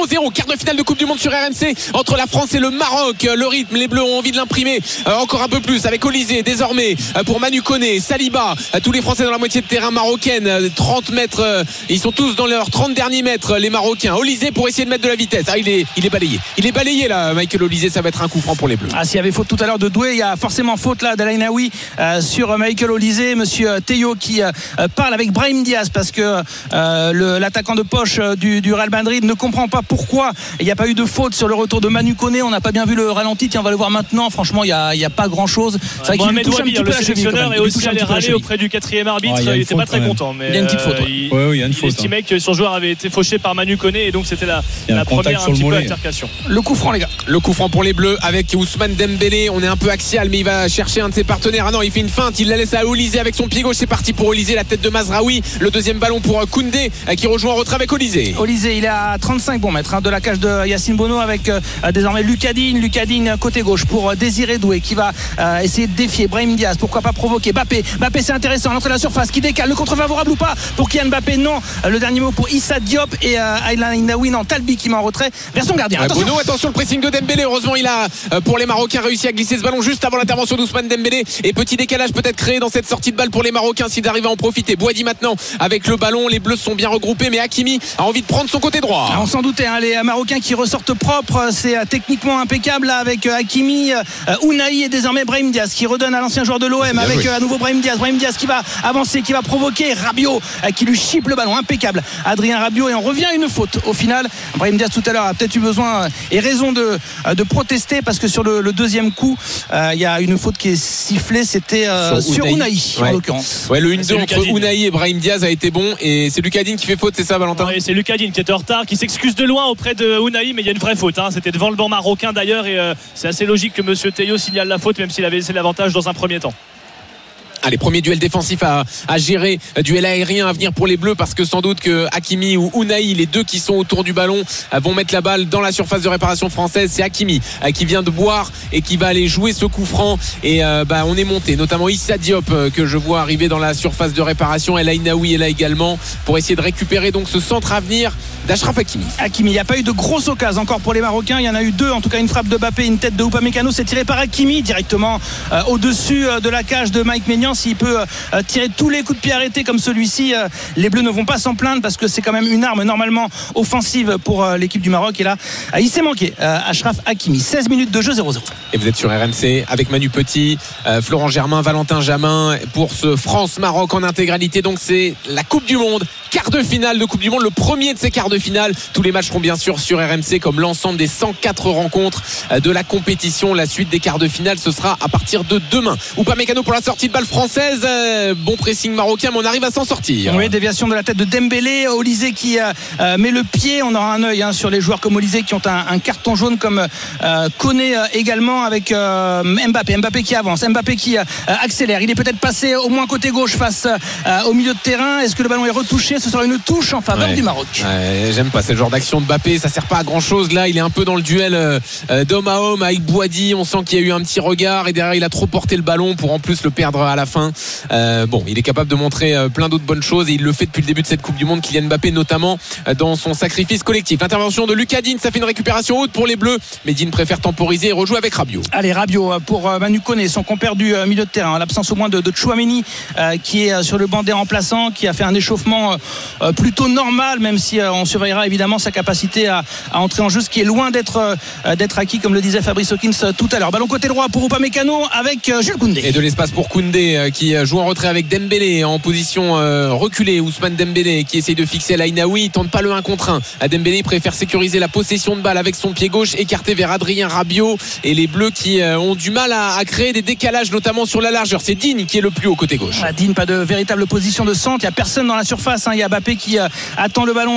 0-0, quart de finale de Coupe du Monde sur RMC entre la France et le Maroc. Le rythme, les Bleus ont envie de l'imprimer encore un peu plus avec Olysée désormais pour Manu Koné, Saliba, tous les Français dans la moitié de terrain marocaine, 30 mètres, ils sont tous dans leurs 30 derniers mètres, les Marocains. Olysée pour essayer de mettre de la vitesse. Il est balayé là, Michael Olysée. Ça va être un coup franc pour les Bleus. S'il y avait faute tout à l'heure de Doué, il y a forcément faute là d'El Ainaoui sur Michael Olysée. Monsieur Théo qui parle avec Brahim Diaz parce que l'attaquant de poche du Real Madrid ne comprend pas pourquoi il n'y a pas eu de faute sur le retour de Manu Koné. On n'a pas bien vu le ralenti. Tiens, on va le voir maintenant. Franchement, il n'y a pas grand chose. C'est vrai qu'il lui touche un petit peu la cheville. Et aussi aller râler auprès du quatrième arbitre. Il n'était pas très content. Mais il y a une petite faute. Il estimait que son joueur avait été fauché par Manu Koné et donc c'était la première un petit peu altercation. Le coup franc, les gars. Le coup franc pour les Bleus avec Ousmane Dembélé. On est un peu axial, mais il va chercher un de ses partenaires. Il fait une feinte. Il la laisse à Olysée avec son pied gauche. C'est parti pour Olysée, la tête de Mazraoui. Le deuxième ballon pour Koundé qui rejoint en retrait avec Olysée. Olysée, il est à 35 bons mètres de la cage de Yacine Bono avec désormais Lucadine côté gauche pour Désiré Doué qui va essayer de défier Brahim Diaz. Pourquoi pas provoquer Mbappé, c'est intéressant. L'entrée de la surface qui décale. Le contre favorable ou pas pour Kylian Mbappé? Non. Le dernier mot pour Issa Diop et El Ainaoui. Non, Talbi qui met en retrait vers son gardien. Bono, attention le pressing de Dembélé. Heureusement il a pour les Marocains réussi à glisser ce ballon juste avant l'intervention d'Ousmane Dembélé. Et petit décalage peut-être créé dans cette sortie de balle pour les Marocains s'ils arrivent à en profiter. Boadi maintenant avec le ballon. Les Bleus sont bien regroupés, mais Hakimi a envie de prendre son côté droit. On s'en doutait, les Marocains qui ressortent propres. C'est techniquement impeccable là, avec Hakimi, Ounahi et désormais Brahim Diaz qui redonne à l'ancien joueur de l'OM avec à nouveau Brahim Diaz qui va avancer, qui va provoquer Rabiot qui lui chipe le ballon. Impeccable Adrien Rabiot, et on revient à une faute au final. Brahim Diaz tout à l'heure a peut-être eu besoin et raison de protester parce que sur le deuxième coup il y a une faute qui est sifflée. C'était sur Ounahi en l'occurrence. Le 1-2 entre Ounahi et Brahim Diaz a été bon, et c'est Lucadine qui fait faute, c'est ça Valentin? Oui, c'est Lucadine qui était en retard, qui s'excuse de loin auprès de Ounahi, mais il y a une vraie faute. C'était devant le banc marocain d'ailleurs, et c'est assez logique que monsieur Théo signale la faute même s'il avait laissé l'avantage dans un premier temps. Allez, premier duel défensif à gérer, duel aérien à venir pour les Bleus, parce que sans doute que Hakimi ou Ounahi, les deux qui sont autour du ballon, vont mettre la balle dans la surface de réparation française. C'est Hakimi qui vient de boire et qui va aller jouer ce coup franc, et on est monté, notamment Issa Diop que je vois arriver dans la surface de réparation. El Ainaoui est là également pour essayer de récupérer donc ce centre à venir d'Achraf Hakimi. Il n'y a pas eu de grosse occasion encore pour les Marocains. Il y en a eu deux, en tout cas une frappe de Mbappé, une tête de Upamecano. C'est tiré par Hakimi directement au-dessus de la cage de Mike Maignan. S'il peut tirer tous les coups de pied arrêtés comme celui-ci, les Bleus ne vont pas s'en plaindre parce que c'est quand même une arme normalement offensive pour l'équipe du Maroc. Et là, il s'est manqué Achraf Hakimi. 16 minutes de jeu, 0-0. Et vous êtes sur RMC avec Manu Petit, Florent Germain, Valentin Jamin pour ce France-Maroc en intégralité. Donc c'est la Coupe du Monde, quart de finale de Coupe du Monde, le premier de ces quarts de finale. Tous les matchs seront bien sûr sur RMC, comme l'ensemble des 104 rencontres de la compétition. La suite des quarts de finale, ce sera à partir de demain. Upamecano pour la sortie de balle française. Bon pressing marocain, mais on arrive à s'en sortir. Oui, déviation de la tête de Dembélé. Olysée qui met le pied. On aura un œil sur les joueurs comme Olysée qui ont un carton jaune, comme Koné également, avec Mbappé qui avance, Mbappé qui accélère. Il est peut-être passé au moins côté gauche face au milieu de terrain. Est-ce que le ballon est retouché? Ce sera une touche en faveur du Maroc. J'aime pas, c'est le genre d'action de Mbappé, ça sert pas à grand chose. Là il est un peu dans le duel d'homme à homme avec Boadi. On sent qu'il y a eu un petit regard, et derrière il a trop porté le ballon pour en plus le perdre à la fin. Il est capable de montrer plein d'autres bonnes choses, et il le fait depuis le début de cette Coupe du Monde, Kylian Mbappé notamment, dans son sacrifice collectif. L'intervention de Lucadine, ça fait une récupération haute pour les Bleus, mais Dean préfère temporiser et rejouer avec Rabiot. Allez, Rabiot pour Manu Koné, son compère du milieu de terrain, l'absence au moins de Tchouaméni qui est sur le banc des remplaçants, qui a fait un échauffement plutôt normal, même si on surveillera évidemment sa capacité à entrer en jeu, ce qui est loin d'être acquis, comme le disait Fabrice Hawkins tout à l'heure. Ballon côté droit pour Upamecano avec Jules Koundé. Et de l'espace pour Koundé qui joue en retrait avec Dembélé en position reculée. Ousmane Dembélé qui essaye de fixer El Ainaoui, il tente pas le 1 contre 1. Dembélé préfère sécuriser la possession de balle avec son pied gauche écarté vers Adrien Rabiot, et les Bleus qui ont du mal à créer des décalages, notamment sur la largeur. C'est Dean qui est le plus haut côté gauche. Dean, pas de véritable position de centre, il n'y a personne dans la surface. Il y a Mbappé qui attend le ballon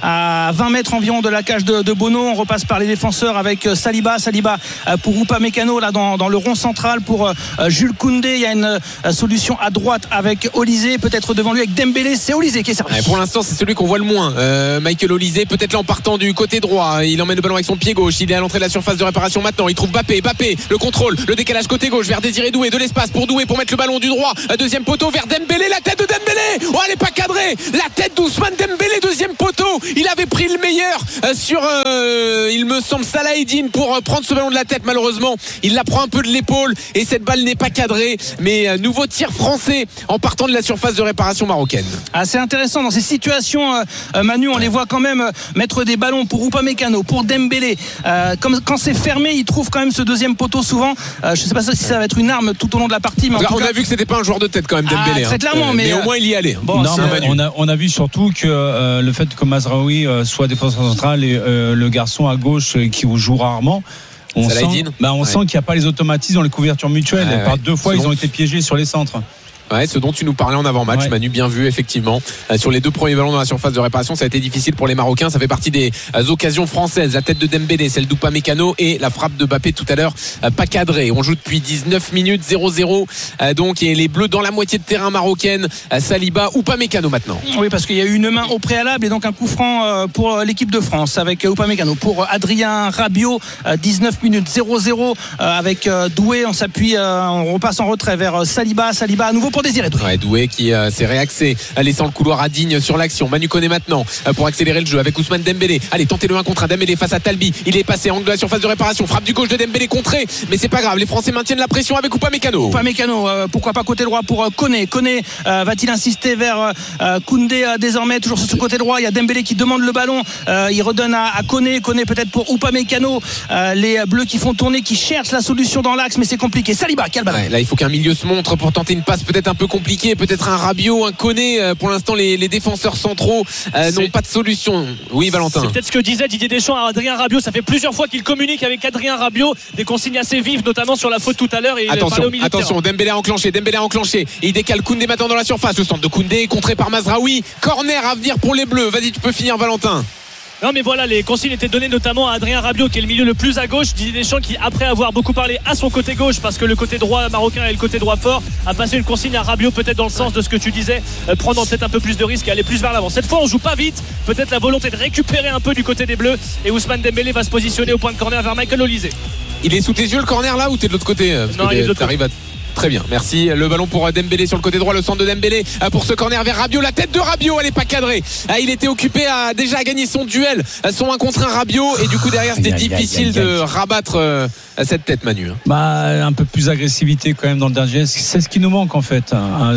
à 20 mètres environ de la cage de Bono. On repasse par les défenseurs avec Saliba pour Upamecano là dans le rond central pour Jules Koundé. Il y a une solution à droite avec Olysée, peut-être devant lui avec Dembélé. C'est Olysée qui est servi. Pour l'instant c'est celui qu'on voit le moins, Michael Olysée, peut-être là en partant du côté droit. Il emmène le ballon avec son pied gauche, il est à l'entrée de la surface de réparation maintenant. Il trouve Mbappé, le contrôle, le décalage côté gauche vers Désiré Doué, de l'espace pour Doué pour mettre le ballon du droit, deuxième poteau vers Dembélé, la tête de Dembélé, elle est pas cadrée, la la tête d'Ousmane Dembélé, deuxième poteau. Il avait pris le meilleur sur il me semble Salah Eddine pour prendre ce ballon de la tête. Malheureusement il la prend un peu de l'épaule et cette balle n'est pas cadrée, mais nouveau tir français en partant de la surface de réparation marocaine. C'est intéressant dans ces situations, Manu, on les voit quand même mettre des ballons pour Upamecano, pour Dembélé. Comme quand c'est fermé, il trouve quand même ce deuxième poteau souvent. Je ne sais pas si ça va être une arme tout au long de la partie, mais on a vu que c'était pas un joueur de tête quand même, Dembélé. Très clairement, mais au moins il y allait. Bon, on a vu surtout que le fait que Mazraoui soit défenseur central et le garçon à gauche qui joue rarement, on sent qu'il n'y a pas les automatismes dans les couvertures mutuelles. Par deux fois, ils ont été piégés sur les centres. Ouais, ce dont tu nous parlais en avant-match, Manu, bien vu effectivement. Sur les deux premiers ballons dans la surface de réparation, ça a été difficile pour les Marocains. Ça fait partie des occasions françaises. La tête de Dembélé, celle d'Upamecano et la frappe de Mbappé tout à l'heure, pas cadrée. On joue depuis 19 minutes 0-0. Donc et les Bleus dans la moitié de terrain marocaine. Saliba, Upamecano maintenant. Oui, parce qu'il y a eu une main au préalable et donc un coup franc pour l'équipe de France avec Upamecano. Pour Adrien Rabiot, 19 minutes 0-0 avec Doué. On s'appuie, on repasse en retrait vers Saliba à nouveau pour Désiré Doué. Ouais, Doué qui s'est réaxé, laissant le couloir à Digne sur l'action. Manu Koné maintenant pour accélérer le jeu avec Ousmane Dembélé. Allez, tentez le 1 contre 1. Dembélé face à Talbi. Il est passé angle de la surface de réparation. Frappe du gauche de Dembélé contré, mais c'est pas grave. Les Français maintiennent la pression avec Upamecano. Pourquoi pas côté droit pour Koné. Koné va-t-il insister vers Koundé désormais toujours sur ce côté droit. Il y a Dembélé qui demande le ballon. Il redonne à Koné. Koné peut-être pour Upamecano. Les Bleus qui font tourner, qui cherchent la solution dans l'axe, mais c'est compliqué. Saliba, quel ballon. Là, il faut qu'un milieu se montre pour tenter une passe peut-être un peu compliquée, peut-être un Rabiot, un Koné. Pour l'instant les défenseurs centraux n'ont pas de solution. Oui, Valentin. C'est peut-être ce que disait Didier Deschamps à Adrien Rabiot. Ça fait plusieurs fois qu'il communique avec Adrien Rabiot, des consignes assez vives, notamment sur la faute tout à l'heure. Et attention, Dembélé a enclenché. Et il décale Koundé maintenant dans la surface. Le centre de Koundé contré par Mazraoui. Corner à venir pour les Bleus. Vas-y, tu peux finir, Valentin. Non mais voilà, les consignes étaient données notamment à Adrien Rabiot qui est le milieu le plus à gauche. Didier Deschamps qui, après avoir beaucoup parlé à son côté gauche, parce que le côté droit marocain est le côté droit fort, a passé une consigne à Rabiot peut-être dans le sens de ce que tu disais, prendre peut-être un peu plus de risques et aller plus vers l'avant. Cette fois on joue pas vite, peut-être la volonté de récupérer un peu du côté des Bleus, et Ousmane Dembélé va se positionner au point de corner vers Michael Olise. Il est sous tes yeux le corner là ou t'es de l'autre côté? Non, il est de l'autre côté. Très bien, merci. Le ballon pour Dembélé sur le côté droit, le centre de Dembélé pour ce corner vers Rabiot. La tête de Rabiot, elle n'est pas cadrée. Il était occupé à déjà gagner son duel, son 1 contre 1 Rabiot, et du coup derrière c'était difficile de rabattre cette tête, Manu. Un peu plus d'agressivité quand même dans le dernier. C'est ce qui nous manque en fait,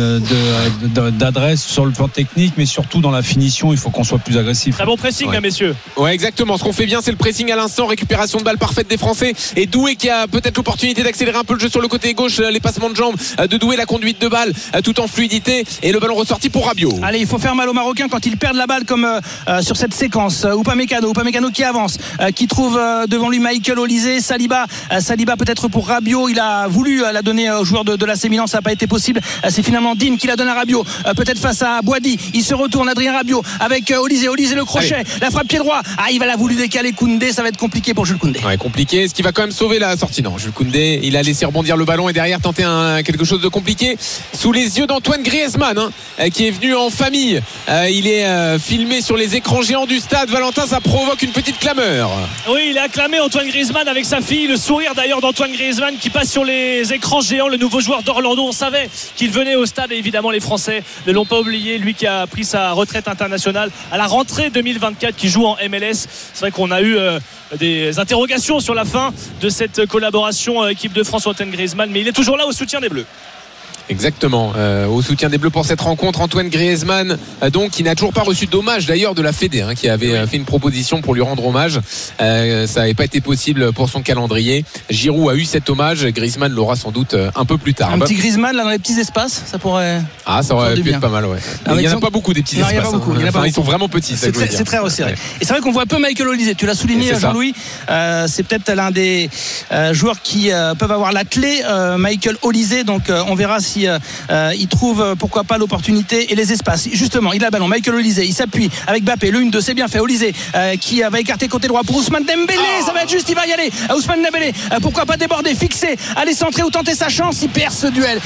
d'adresse sur le plan technique, mais surtout dans la finition, il faut qu'on soit plus agressif. Très bon pressing, messieurs. Ouais, exactement. Ce qu'on fait bien, c'est le pressing à l'instant, récupération de balle parfaite des Français, et Doué qui a peut-être l'opportunité d'accélérer un peu le jeu sur le côté gauche, les passements de jambes de Doué, la conduite de balle tout en fluidité, et le ballon ressorti pour Rabiot. Allez, il faut faire mal aux Marocains quand ils perdent la balle comme sur cette séquence. Upamecano qui avance, qui trouve devant lui Michael Olise. Saliba peut-être pour Rabiot. Il a voulu la donner au joueur de l'AC Milan, ça n'a pas été possible. C'est finalement Digne qui la donne à Rabiot, peut-être face à Boadi. Il se retourne, Adrien Rabiot avec Olise le crochet. Allez. La frappe pied droit. Il va la voulu décaler Koundé, ça va être compliqué pour Jules Koundé. Ouais, compliqué. Est-ce qu'il va quand même sauver la sortie? Non, Jules Koundé, il a laissé rebondir le ballon et derrière tenter quelque chose de compliqué sous les yeux d'Antoine Griezmann, qui est venu en famille. Il est filmé sur les écrans géants du stade. Valentin, ça provoque une petite clameur. Oui, il a acclamé Antoine Griezmann avec sa fille. Le sourire d'ailleurs d'Antoine Griezmann qui passe sur les écrans géants, le nouveau joueur d'Orlando. On savait qu'il venait au stade et évidemment les Français ne l'ont pas oublié. Lui qui a pris sa retraite internationale à la rentrée 2024, qui joue en MLS. C'est vrai qu'on a eu des interrogations sur la fin de cette collaboration équipe de France Antoine Griezmann, mais il est toujours là au soutien des Bleus. Exactement, au soutien des Bleus pour cette rencontre. Antoine Griezmann, donc, qui n'a toujours pas reçu d'hommage d'ailleurs de la Fédé, qui avait fait une proposition pour lui rendre hommage. Ça n'avait pas été possible pour son calendrier. Giroud a eu cet hommage, Griezmann l'aura sans doute un peu plus tard. Un petit Griezmann là dans les petits espaces, ça pourrait. Ça aurait pu être pas mal, ouais. Il n'y en a pas beaucoup des petits espaces. Ils sont vraiment petits. C'est très resserré. Et c'est vrai qu'on voit un peu Michael Olise. Tu l'as souligné, Jean-Louis. C'est peut-être l'un des joueurs qui peuvent avoir la clé, Michael Olise. Donc on verra si il trouve pourquoi pas l'opportunité et les espaces. Justement, il a le ballon, Michael Olise, il s'appuie avec Mbappé, le 1-2, c'est bien fait. Olise qui va écarter côté droit pour Ousmane Dembélé. Ça va être juste, il va y aller. Ousmane Dembélé, pourquoi pas déborder, fixer, aller centrer ou tenter sa chance. Il perd ce duel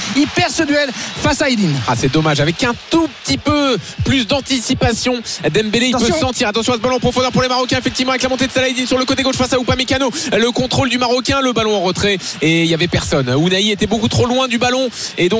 face à Eddine. C'est dommage, avec un tout petit peu plus d'anticipation, Dembélé il peut sentir. Attention à ce ballon en profondeur pour les Marocains, effectivement, avec la montée de Salah Eddine sur le côté gauche face à Upamecano. Le contrôle du Marocain, le ballon en retrait et il y avait personne. Ounahi était beaucoup trop loin du ballon et donc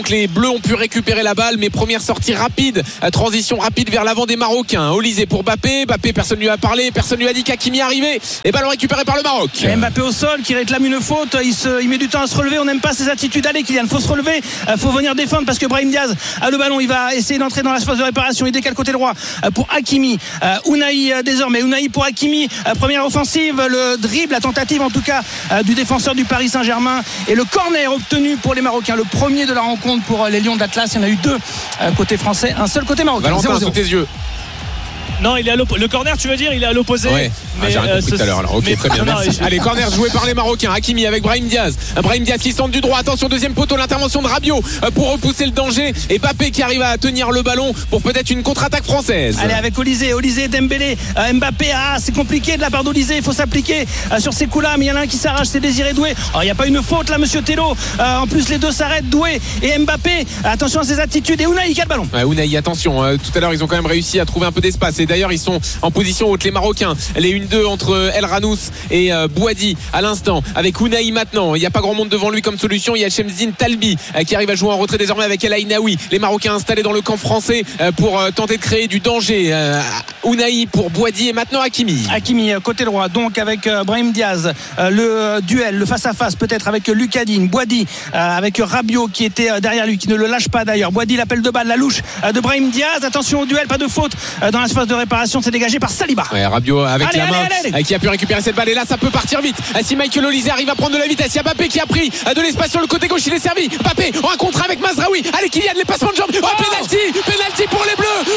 donc les Bleus ont pu récupérer la balle, mais première sortie rapide, transition rapide vers l'avant des Marocains. Olysée pour Mbappé, personne lui a parlé, personne lui a dit qu'Hakimi arrivait, et ballon récupéré par le Maroc. Et Mbappé au sol qui réclame une faute, il met du temps à se relever, on n'aime pas ses attitudes. Allez Kylian, faut se relever, faut venir défendre parce que Brahim Diaz a le ballon, il va essayer d'entrer dans la phase de réparation, il décale côté droit pour Hakimi. Unai désormais, Unai pour Hakimi, première offensive, le dribble, la tentative en tout cas du défenseur du Paris Saint-Germain et le corner obtenu pour les Marocains, le premier de la rencontre pour les Lions de l'Atlas. Il y en a eu deux côté français, un seul côté marocain. Valentin, sous tes yeux. Non, il est à le corner, tu veux dire, il est à l'opposé. Ouais. Mais j'ai rien compris tout à l'heure. Alors, ok, très bien. Merci. Allez, corner joué par les Marocains. Hakimi avec Brahim Diaz. Brahim Diaz qui centre du droit. Attention, deuxième poteau, l'intervention de Rabiot pour repousser le danger. Et Mbappé qui arrive à tenir le ballon pour peut-être une contre-attaque française. Allez, avec Olysée, Dembélé, Mbappé. C'est compliqué de la part d'Olysée. Il faut s'appliquer sur ces coups-là. Mais il y en a un qui s'arrache, c'est Désiré Doué. Alors, il n'y a pas une faute là, monsieur Tello. En plus, les deux s'arrêtent, Doué et Mbappé. Attention à ses attitudes. Et Unai qui a le ballon. Unai, attention. Tout à l'heure, ils ont quand même réussi à trouver un peu d'espace. Et d'ailleurs, ils sont en position haute, les Marocains. Les 1-2 entre El Ranous et Bouadi à l'instant, avec Unai maintenant. Il n'y a pas grand monde devant lui comme solution. Il y a Chemzine Talbi qui arrive à jouer en retrait désormais avec El Ainaoui. Les Marocains installés dans le camp français pour tenter de créer du danger. Unai pour Bouadi et maintenant Hakimi. Hakimi côté droit, donc avec Brahim Diaz. Le duel, le face-à-face peut-être avec Lucas Digne. Bouadi avec Rabiot qui était derrière lui, qui ne le lâche pas d'ailleurs. Bouadi, l'appel de balle, la louche de Brahim Diaz. Attention au duel, pas de faute dans la phase de réparation. C'est dégagé par Saliba. Ouais, Rabiot avec la main qui a pu récupérer cette balle et là ça peut partir vite. Si Michael Olysée arrive à prendre de la vitesse, il y a Mbappé qui a pris de l'espace sur le côté gauche, il est servi. Mbappé en un contre avec Mazraoui. Allez Kylian, les passements de jambes. Penalty pour les Bleus.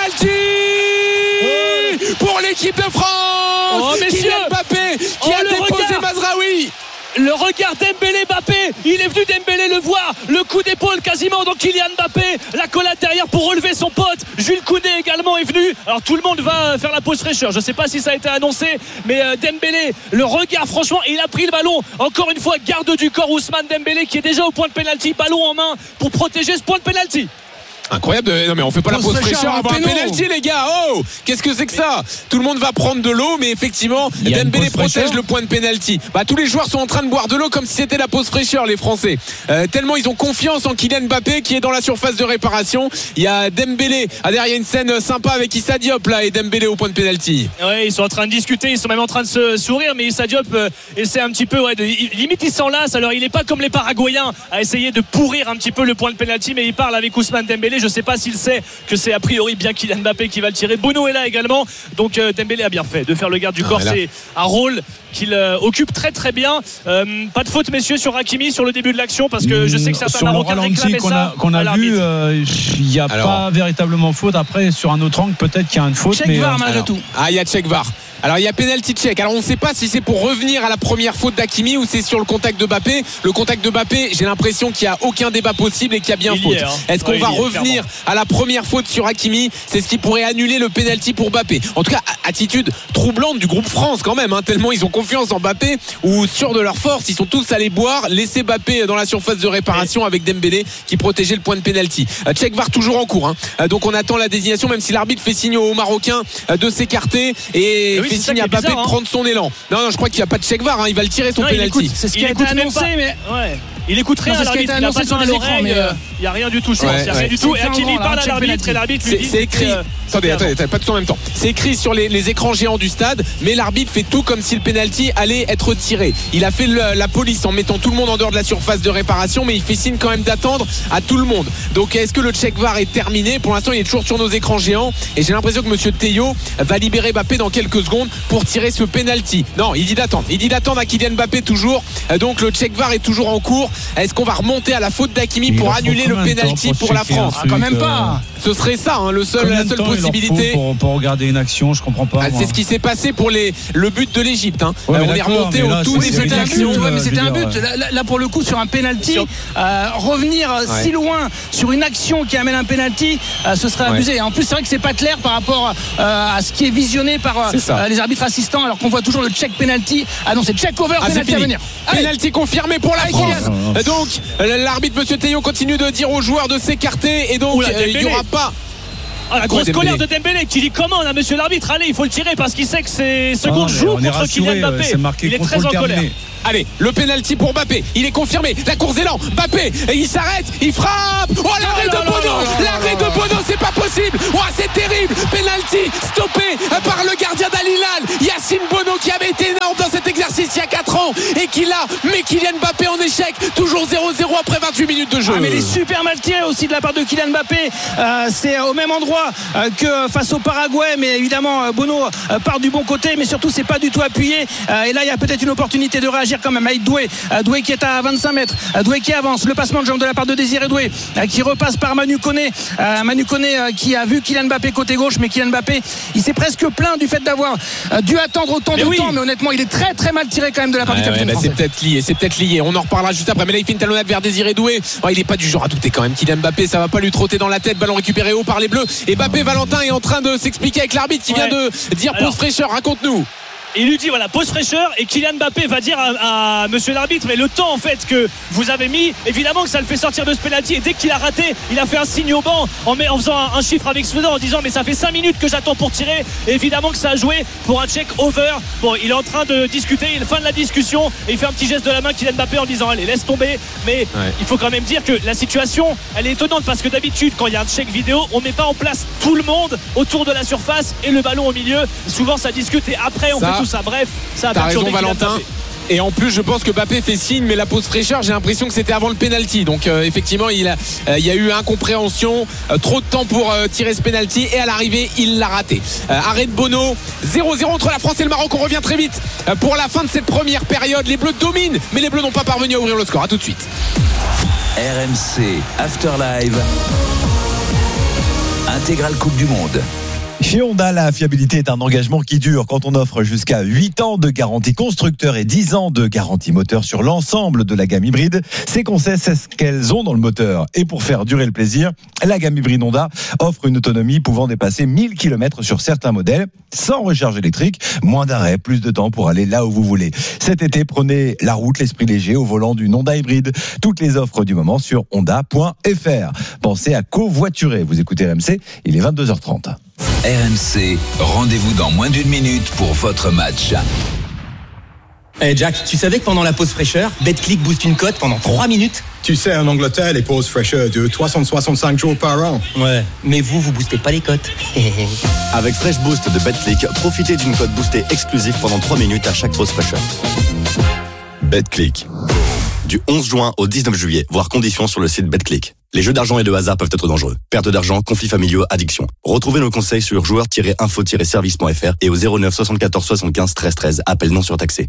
Penalty pour l'équipe de France. Kylian Mbappé qui a déposé Mazraoui. Le regard Dembélé, Mbappé, il est venu Dembélé le voir, le coup d'épaule quasiment donc Kylian Mbappé, la collade derrière pour relever son pote. Jules Koundé également est venu. Alors tout le monde va faire la pause fraîcheur, je ne sais pas si ça a été annoncé, mais Dembélé, le regard franchement, il a pris le ballon, encore une fois garde du corps Ousmane Dembélé qui est déjà au point de pénalty, ballon en main pour protéger ce point de pénalty. Incroyable, non mais on fait pas la pause fraîcheur avant un pénalty les gars. Oh, qu'est-ce que c'est que ça? Tout le monde va prendre de l'eau, mais effectivement Dembélé protège le point de pénalty. Tous les joueurs sont en train de boire de l'eau comme si c'était la pause fraîcheur, les Français. Tellement ils ont confiance en Kylian Mbappé qui est dans la surface de réparation. Il y a Dembélé, derrière une scène sympa avec Issa Diop là et Dembélé au point de pénalty. Ouais, ils sont en train de discuter, ils sont même en train de se sourire, mais Issa Diop essaie un petit peu limite il s'enlace. Alors il est pas comme les Paraguayens à essayer de pourrir un petit peu le point de pénalty, mais il parle avec Ousmane Dembélé. Je sais pas s'il sait que c'est a priori bien Kylian Mbappé qui va le tirer. Bono est là également, donc Dembélé a bien fait de faire le garde du corps. C'est un rôle qu'il occupe très très bien. Pas de faute messieurs sur Hakimi sur le début de l'action, parce que je sais que certains Marocains réclamaient ça qu'on a vu, il n'y a pas véritablement faute. Après sur un autre angle peut-être qu'il y a une faute, check VAR malgré tout. Il y a check VAR. Alors il y a penalty check. Alors on ne sait pas si c'est pour revenir à la première faute d'Hakimi ou c'est sur le contact de Mbappé. Le contact de Mbappé, j'ai l'impression qu'il n'y a aucun débat possible et qu'il y a bien faute. Est-ce qu'on va revenir à la première faute sur Hakimi? C'est ce qui pourrait annuler le penalty pour Mbappé. En tout cas, attitude troublante du groupe France quand même, tellement ils ont confiance en Mbappé, ou sûrs de leur force, ils sont tous allés boire, laisser Mbappé dans la surface de réparation avec Dembélé qui protégeait le point de penalty. Check VAR toujours en cours. Donc on attend la désignation, même si l'arbitre fait signe aux Marocains de s'écarter et fait signe à Mbappé de prendre son élan. Non, je crois qu'il n'y a pas de check VAR, il va le tirer son penalty. C'est ce qui a été annoncé, mais il écoute rien à l'arbitre, il n'a pas dans l'oreille, il n'y a rien du tout, je pense. Il n'y a rien du tout. Et Hakimi parle à l'arbitre et l'arbitre lui dit. C'est écrit. Attendez, pas tout en même temps. C'est écrit sur les écrans géants du stade, mais l'arbitre fait tout comme si le penalty allait être tiré. Il a fait la police en mettant tout le monde en dehors de la surface de réparation, mais il fait signe quand même d'attendre à tout le monde. Donc est-ce que le check VAR est terminé? Pour l'instant, il est toujours sur nos écrans géants et j'ai l'impression que monsieur Tello va libérer Mbappé dans quelques secondes pour tirer ce penalty. Non, il dit d'attendre à Kylian Mbappé toujours. Donc le check VAR est toujours en cours. Est-ce qu'on va remonter à la faute d'Hakimi pour annuler le penalty pour la France? Quand même pas. Ce serait ça, la seule possibilité. Pour regarder une action, je comprends pas. C'est ce qui s'est passé pour le but de l'Égypte. On est remonté au tout début de l'action. Mais c'était un but. Là, pour le coup, sur un penalty, revenir si loin sur une action qui amène un penalty, ce serait abusé. En plus, c'est vrai que c'est pas clair par rapport à ce qui est visionné par les arbitres assistants, alors qu'on voit toujours le check penalty. Ah non, c'est check over, penalty à venir. Penalty confirmé pour la France. Donc l'arbitre monsieur Tello continue de dire aux joueurs de s'écarter et donc il n'y aura pas. La grosse colère de Dembélé qui dit comment on a monsieur l'arbitre, allez il faut le tirer parce qu'il sait que ses secondes jouent contre Kylian Mbappé. Il est très en colère. Allez, le penalty pour Mbappé, il est confirmé, la course est lente, Mbappé, il s'arrête, il frappe. Oh, l'arrêt de Bono, c'est pas possible. Oh, c'est terrible, penalty stoppé par le gardien d'Al Hilal, Yacine Bono, qui avait été énorme dans cet exercice il y a 4 ans et qui l'a mis Kylian Mbappé en échec, toujours 0-0 après 28 minutes de jeu. Mais il est super mal tiré aussi de la part de Kylian Mbappé. C'est au même endroit que face au Paraguay, mais évidemment Bono part du bon côté, mais surtout c'est pas du tout appuyé. Et là il y a peut-être une opportunité de réagir quand même avec Doué qui est à 25 mètres, Doué qui avance, le passement de jambe de la part de Désiré Doué qui repasse par Manu Koné, qui a vu Kylian Mbappé côté gauche, mais Kylian Mbappé il s'est presque plaint du fait d'avoir dû attendre autant de temps, mais honnêtement il est très très mal tiré quand même de la part du capitaine français. C'est peut-être lié, on en reparlera juste après. Mais là il fait une talonnade vers Désiré Doué. Il est pas du genre à douter quand même, Kylian Mbappé, ça va pas lui trotter dans la tête. Ballon récupéré haut par les Bleus, et Mbappé, Valentin est en train de s'expliquer avec l'arbitre qui vient de dire pause fraîcheur. Raconte-nous. Il lui dit voilà, pause fraîcheur, et Kylian Mbappé va dire à monsieur l'arbitre, mais le temps en fait que vous avez mis, évidemment que ça le fait sortir de ce penalty, et dès qu'il a raté, il a fait un signe au banc en faisant un chiffre avec ce en disant mais ça fait 5 minutes que j'attends pour tirer, et évidemment que ça a joué pour un check over. Bon, il est en train de discuter, il fin de la discussion et il fait un petit geste de la main Kylian Mbappé en disant allez laisse tomber, mais il faut quand même dire que la situation elle est étonnante parce que d'habitude quand il y a un check vidéo on met pas en place tout le monde autour de la surface et le ballon au milieu, souvent ça discute et après on fait tout ça. Bref, ça a perturbé Kylian Valentin. Et en plus je pense que Mbappé fait signe, mais la pause fraîcheur j'ai l'impression que c'était avant le penalty, donc effectivement il y a eu incompréhension, trop de temps pour tirer ce penalty, et à l'arrivée il l'a raté. Arrêt de Bono, 0-0 entre la France et le Maroc. On revient très vite pour la fin de cette première période. Les Bleus dominent, mais les Bleus n'ont pas parvenu à ouvrir le score. À tout de suite. RMC After Live, intégrale Coupe du Monde. Chez Honda, la fiabilité est un engagement qui dure. Quand on offre jusqu'à 8 ans de garantie constructeur et 10 ans de garantie moteur sur l'ensemble de la gamme hybride, c'est qu'on sait ce qu'elles ont dans le moteur. Et pour faire durer le plaisir, la gamme hybride Honda offre une autonomie pouvant dépasser 1000 km sur certains modèles, sans recharge électrique, moins d'arrêts, plus de temps pour aller là où vous voulez. Cet été, prenez la route, l'esprit léger au volant d'une Honda hybride. Toutes les offres du moment sur honda.fr. Pensez à covoiturer. Vous écoutez RMC, il est 22h30. RMC, rendez-vous dans moins d'une minute pour votre match. Hey Jack, tu savais que pendant la pause fraîcheur, BetClick booste une cote pendant 3 minutes? Tu sais, en Angleterre, les pauses fraîcheur durent 365 jours par an. Ouais, mais vous boostez pas les cotes. Avec Fresh Boost de BetClick, profitez d'une cote boostée exclusive pendant 3 minutes à chaque pause fraîcheur. BetClick. Du 11 juin au 19 juillet, voir conditions sur le site BetClick. Les jeux d'argent et de hasard peuvent être dangereux. Perte d'argent, conflits familiaux, addiction. Retrouvez nos conseils sur joueurs-info-service.fr et au 09 74 75 13 13. Appel non surtaxé.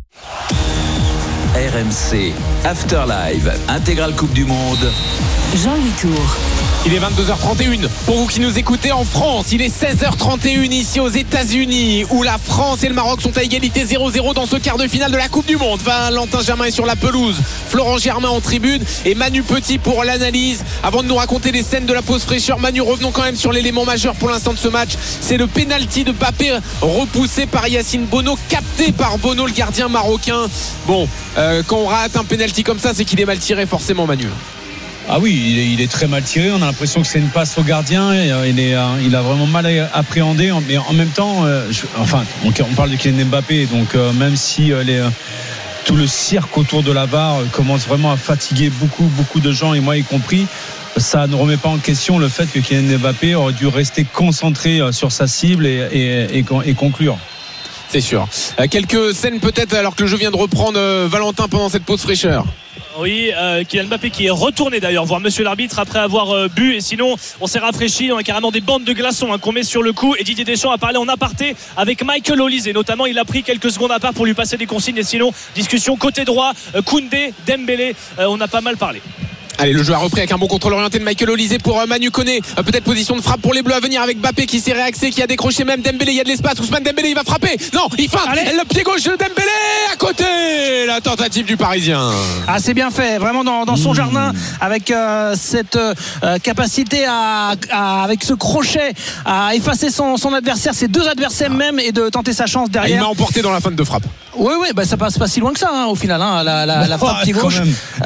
RMC After Live, intégrale Coupe du Monde. Jean-Louis Tour. Il est 22h31 pour vous qui nous écoutez en France. Il est 16h31 ici aux États-Unis, où la France et le Maroc sont à égalité 0-0 dans ce quart de finale de la Coupe du Monde. Valentin Germain est sur la pelouse, Florent Germain en tribune et Manu Petit pour l'analyse. Avant de nous raconter les scènes de la pause fraîcheur, Manu, revenons quand même sur l'élément majeur pour l'instant de ce match. C'est le penalty de Mbappé repoussé par Yacine Bono, capté par Bono, le gardien marocain. Bon, quand on rate un penalty comme ça, c'est qu'il est mal tiré forcément, Manu. Ah oui, il est très mal tiré. On a l'impression que c'est une passe au gardien. Il a vraiment mal appréhendé. Mais en même temps, on parle de Kylian Mbappé. Donc même si tout le cirque autour de la VAR commence vraiment à fatiguer beaucoup de gens, et moi y compris, ça ne remet pas en question le fait que Kylian Mbappé aurait dû rester concentré sur sa cible et conclure. C'est sûr. Quelques scènes peut-être alors que le jeu vient de reprendre, Valentin, pendant cette pause fraîcheur. Oui, Kylian Mbappé qui est retourné d'ailleurs voir monsieur l'arbitre après avoir bu, et sinon on s'est rafraîchi. On a carrément des bandes de glaçons qu'on met sur le cou, et Didier Deschamps a parlé en aparté avec Michael Olise, et notamment il a pris quelques secondes à part pour lui passer des consignes. Et sinon, discussion côté droit, Koundé, Dembélé, on a pas mal parlé. Allez, le jeu a repris avec un bon contrôle orienté de Michael Olise pour Manu Koné. Peut-être position de frappe pour les Bleus à venir avec Mbappé qui s'est réaxé, qui a décroché même Dembélé. Il y a de l'espace. Ousmane Dembélé, il va frapper. Non, il feinte. Le pied gauche de Dembélé à côté. La tentative du Parisien. Ah, c'est bien fait. Vraiment dans son jardin, avec cette capacité avec ce crochet à effacer son adversaire, ses deux adversaires même, et de tenter sa chance derrière. Il m'a emporté dans la fin de frappe. Oui, ça passe pas si loin que ça au final. La frappe pied gauche.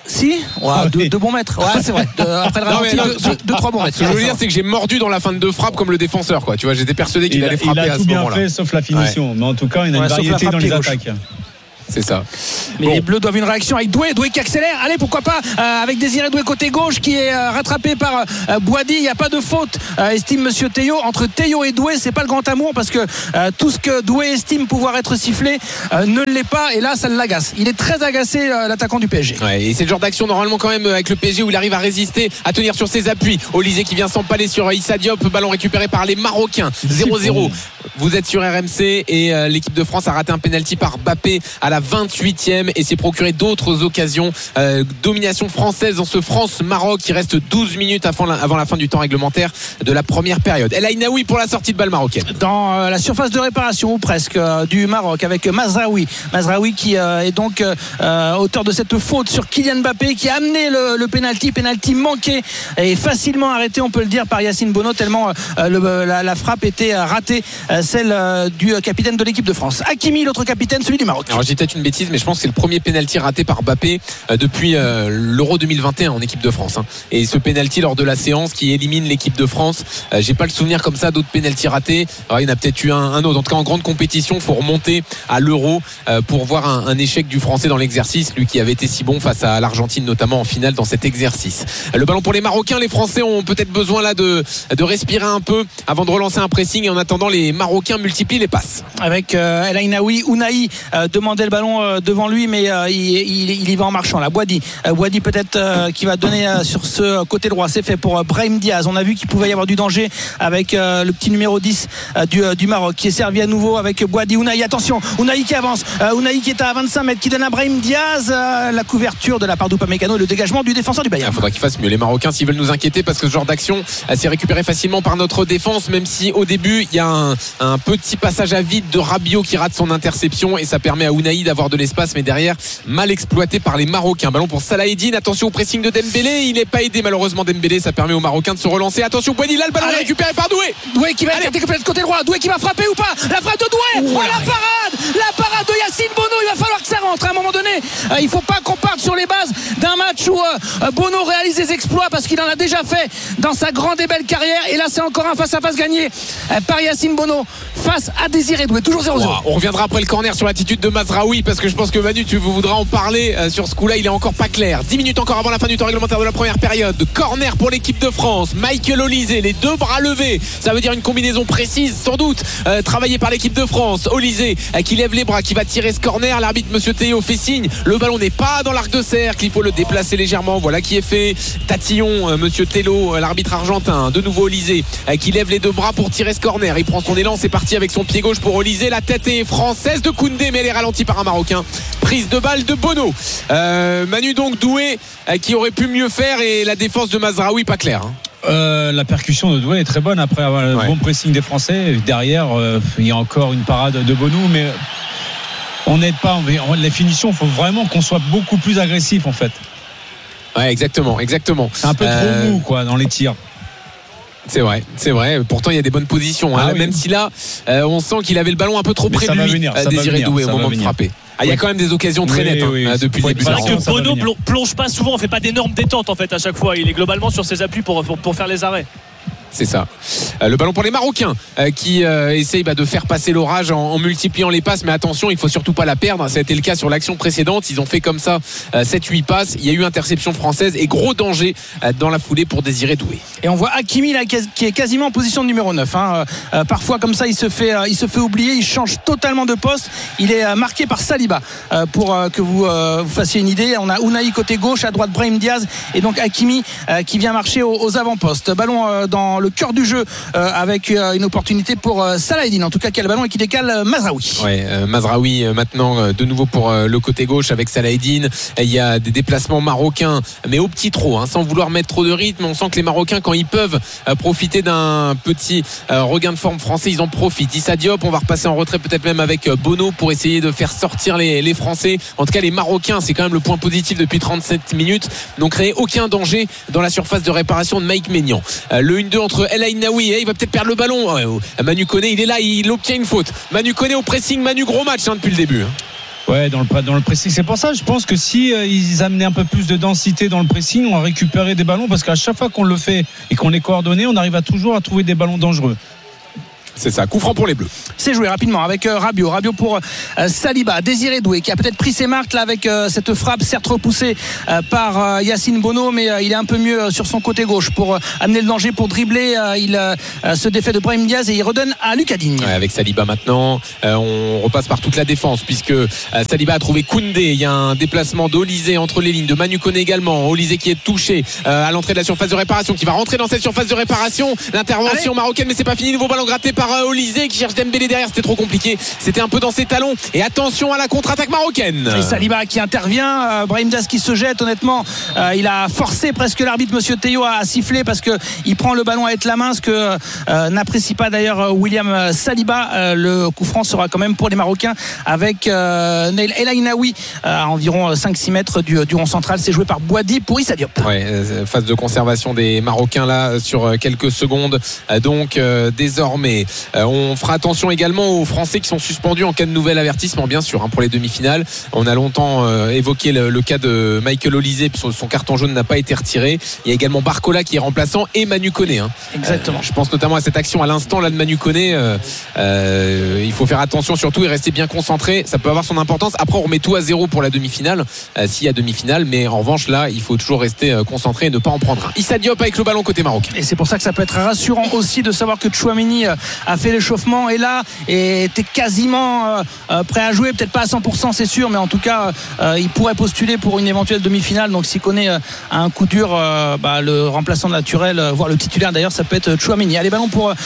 Si, deux bons mètres. Ouais, c'est vrai. Après le ralenti, deux, trois bons mètres. Ce que je veux dire, c'est que j'ai mordu dans la fin de deux frappes comme le défenseur, quoi. Tu vois, j'étais persuadé qu'il allait frapper à ce moment-là. Il a tout bien fait, sauf la finition. Mais en tout cas, il y a une variété dans les attaques. C'est ça. Mais les Bleus doivent une réaction avec Doué qui accélère. Allez, pourquoi pas avec Désiré Doué côté gauche qui est rattrapé par Boady. Il n'y a pas de faute, estime Monsieur Théo. Entre Théo et Doué, c'est pas le grand amour parce que tout ce que Doué estime pouvoir être sifflé ne l'est pas. Et là, ça l'agace. Il est très agacé, l'attaquant du PSG. Ouais, et c'est le genre d'action normalement quand même avec le PSG où il arrive à résister, à tenir sur ses appuis. Olysée qui vient s'empaler sur Issa Diop. Ballon récupéré par les Marocains. 0-0. Vous êtes sur RMC et l'équipe de France a raté un penalty par Mbappé à la 28e et s'est procuré d'autres occasions. Domination française dans ce France-Maroc qui reste 12 minutes avant la fin du temps réglementaire de la première période. El Ainaoui pour la sortie de balle marocaine. Dans la surface de réparation ou presque du Maroc avec Mazraoui qui est donc auteur de cette faute sur Kylian Mbappé qui a amené le penalty manqué et facilement arrêté, on peut le dire, par Yacine Bono tellement la frappe était ratée, celle du capitaine de l'équipe de France. Hakimi, l'autre capitaine, celui du Maroc. Alors j'ai peut-être une bêtise, mais je pense que c'est le premier penalty raté par Mbappé depuis l'Euro 2021 en équipe de France. Et ce penalty lors de la séance qui élimine l'équipe de France, j'ai pas le souvenir comme ça d'autres penalty ratés. Alors, il y en a peut-être eu un autre. En tout cas, en grande compétition, il faut remonter à l'Euro pour voir un échec du Français dans l'exercice, lui qui avait été si bon face à l'Argentine notamment en finale dans cet exercice. Le ballon pour les Marocains. Les Français ont peut-être besoin là de respirer un peu avant de relancer un pressing, et en attendant les Marocains multiplient les passes. Avec El Ainaoui, Ounahi demandait le ballon devant lui, mais il y va en marchant là. Boady peut-être qui va donner sur ce côté droit. C'est fait pour Brahim Diaz. On a vu qu'il pouvait y avoir du danger avec le petit numéro 10 du Maroc qui est servi à nouveau avec Boady. Ounahi, attention, Ounahi qui avance, Ounahi qui est à 25 mètres, qui donne à Brahim Diaz la couverture de la part d'Upamecano et le dégagement du défenseur du Bayern. Il faudra qu'ils fassent mieux les Marocains s'ils veulent nous inquiéter, parce que ce genre d'action s'est récupéré facilement par notre défense, même si au début il y a un petit passage à vide de Rabiot qui rate son interception et ça permet à Ounahi d'avoir de l'espace, mais derrière mal exploité par les Marocains. Ballon pour Salah Eddine, attention au pressing de Dembélé, il n'est pas aidé malheureusement Dembélé, ça permet aux Marocains de se relancer. Attention Boady, là le ballon est récupéré par Doué qui va être côté droit, Doué qui va frapper ou pas, la frappe de Doué, la parade de Yacine Bono. Il va falloir que ça rentre à un moment donné. Il ne faut pas qu'on parte sur les bases d'un match où Bono réalise des exploits, parce qu'il en a déjà fait dans sa grande et belle carrière, et là c'est encore un face-à-face gagné par Yacine Bono face à Désiré Doué, toujours 0-0. On reviendra après le corner sur l'attitude de Mazraoui, parce que je pense que Manu, tu voudras en parler sur ce coup-là, il est encore pas clair. 10 minutes encore avant la fin du temps réglementaire de la première période. Corner pour l'équipe de France. Michael Olysée, les deux bras levés, ça veut dire une combinaison précise sans doute travaillée par l'équipe de France. Olysée qui lève les bras, qui va tirer ce corner. L'arbitre Monsieur Théo fait signe, le ballon n'est pas dans l'arc de cercle, il faut le déplacer légèrement. Voilà qui est fait. Tatillon, Monsieur Tello, l'arbitre argentin. De nouveau Olysée qui lève les deux bras pour tirer ce corner. Il prend son élan, c'est parti avec son pied gauche pour Olysée. La tête est française de Koundé, mais elle est ralentie par un Marocain. Prise de balle de Bono. Manu, donc Doué qui aurait pu mieux faire, et la défense de Mazraoui pas claire. La percussion de Doué est très bonne après avoir le bon pressing des Français. Derrière, il y a encore une parade de Bono, mais on n'aide pas. Les finitions, il faut vraiment qu'on soit beaucoup plus agressif en fait. Ouais, exactement. C'est un peu trop mou dans les tirs. C'est vrai. Pourtant, il y a des bonnes positions. Même si là, on sent qu'il avait le ballon un peu trop près de lui, Désiré Doué, au moment de frapper. Il y a quand même des occasions très nettes depuis le début. C'est vrai que Bono plonge pas souvent, on fait pas d'énormes détentes en fait à chaque fois. Il est globalement sur ses appuis pour faire les arrêts. C'est ça. Le ballon pour les Marocains qui essayent de faire passer l'orage en multipliant les passes, mais attention, il faut surtout pas la perdre. Ça a été le cas sur l'action précédente, ils ont fait comme ça 7-8 passes, il y a eu interception française et gros danger dans la foulée pour Désiré Doué. Et on voit Hakimi là qui est quasiment en position de numéro 9 parfois comme ça il se fait oublier, il change totalement de poste. Il est marqué par Saliba pour que vous fassiez une idée. On a Ounahi côté gauche, à droite Brahim Diaz, et donc Hakimi qui vient marcher aux avant-postes. Ballon dans le cœur du jeu avec une opportunité pour Salah Eddine, en tout cas qui a le ballon et qui décale Mazraoui. Mazraoui maintenant de nouveau pour le côté gauche avec Salah Eddine. Il y a des déplacements marocains, mais au petit trot, sans vouloir mettre trop de rythme. On sent que les Marocains, quand ils peuvent profiter d'un petit regain de forme français, ils en profitent. Issa Diop, on va repasser en retrait peut-être même avec Bono pour essayer de faire sortir les Français. En tout cas les Marocains, c'est quand même le point positif depuis 37 minutes, n'ont créé aucun danger dans la surface de réparation de Mike Maignan. Le 1-2 entre El Ainaoui, il va peut-être perdre le ballon. Manu Koné, il est là, il obtient une faute. Manu Koné au pressing, Manu, gros match depuis le début. Ouais, dans le pressing. C'est pour ça, je pense que si ils amenaient un peu plus de densité dans le pressing, on récupérait des ballons, parce qu'à chaque fois qu'on le fait et qu'on est coordonné, on arrive toujours à trouver des ballons dangereux. C'est ça, coup franc pour les Bleus. C'est joué rapidement avec Rabiot pour Saliba. Désiré Doué qui a peut-être pris ses marques là avec cette frappe certes repoussée par Yacine Bono, mais il est un peu mieux sur son côté gauche pour amener le danger, pour dribbler. Il se défait de Brahim Diaz et il redonne à Lucas Digne. Ouais, avec Saliba maintenant, on repasse par toute la défense puisque Saliba a trouvé Koundé. Il y a un déplacement d'Olysée entre les lignes, de Manu Koné également. Olysée qui est touché à l'entrée de la surface de réparation, qui va rentrer dans cette surface de réparation. L'intervention marocaine, mais c'est pas fini. Nouveau ballon gratté par Olysée qui cherche Dembélé derrière. C'était trop compliqué, c'était un peu dans ses talons. Et attention à la contre-attaque marocaine. Et Saliba qui intervient, Brahim Diaz qui se jette. Honnêtement, il a forcé presque l'arbitre Monsieur Théo à siffler parce qu'il prend le ballon avec la main, ce que n'apprécie pas d'ailleurs William Saliba. Le coup franc sera quand même pour les Marocains avec Neil El Ainaoui à environ 5-6 mètres du rond central. C'est joué par Boadi pour Issa Diop. Ouais, phase de conservation des Marocains là sur quelques secondes. Donc désormais on fera attention également aux Français qui sont suspendus en cas de nouvel avertissement, bien sûr, pour les demi-finales. On a longtemps évoqué le cas de Michael Olysée, puis son carton jaune n'a pas été retiré. Il y a également Barcola qui est remplaçant et Manu Koné. Exactement. Je pense notamment à cette action à l'instant là de Manu Koné. Il faut faire attention surtout et rester bien concentré. Ça peut avoir son importance. Après, on remet tout à zéro pour la demi-finale, s'il y a demi-finale. Mais en revanche, là, il faut toujours rester concentré et ne pas en prendre un. Issa Diop avec le ballon côté marocain. Et c'est pour ça que ça peut être rassurant aussi de savoir que Tchouaméni a fait l'échauffement et là était quasiment prêt à jouer, peut-être pas à 100% c'est sûr, mais en tout cas il pourrait postuler pour une éventuelle demi-finale. Donc s'il connaît un coup dur, le remplaçant naturel, voire le titulaire d'ailleurs, ça peut être Tchouaméni. Allez, ballon pour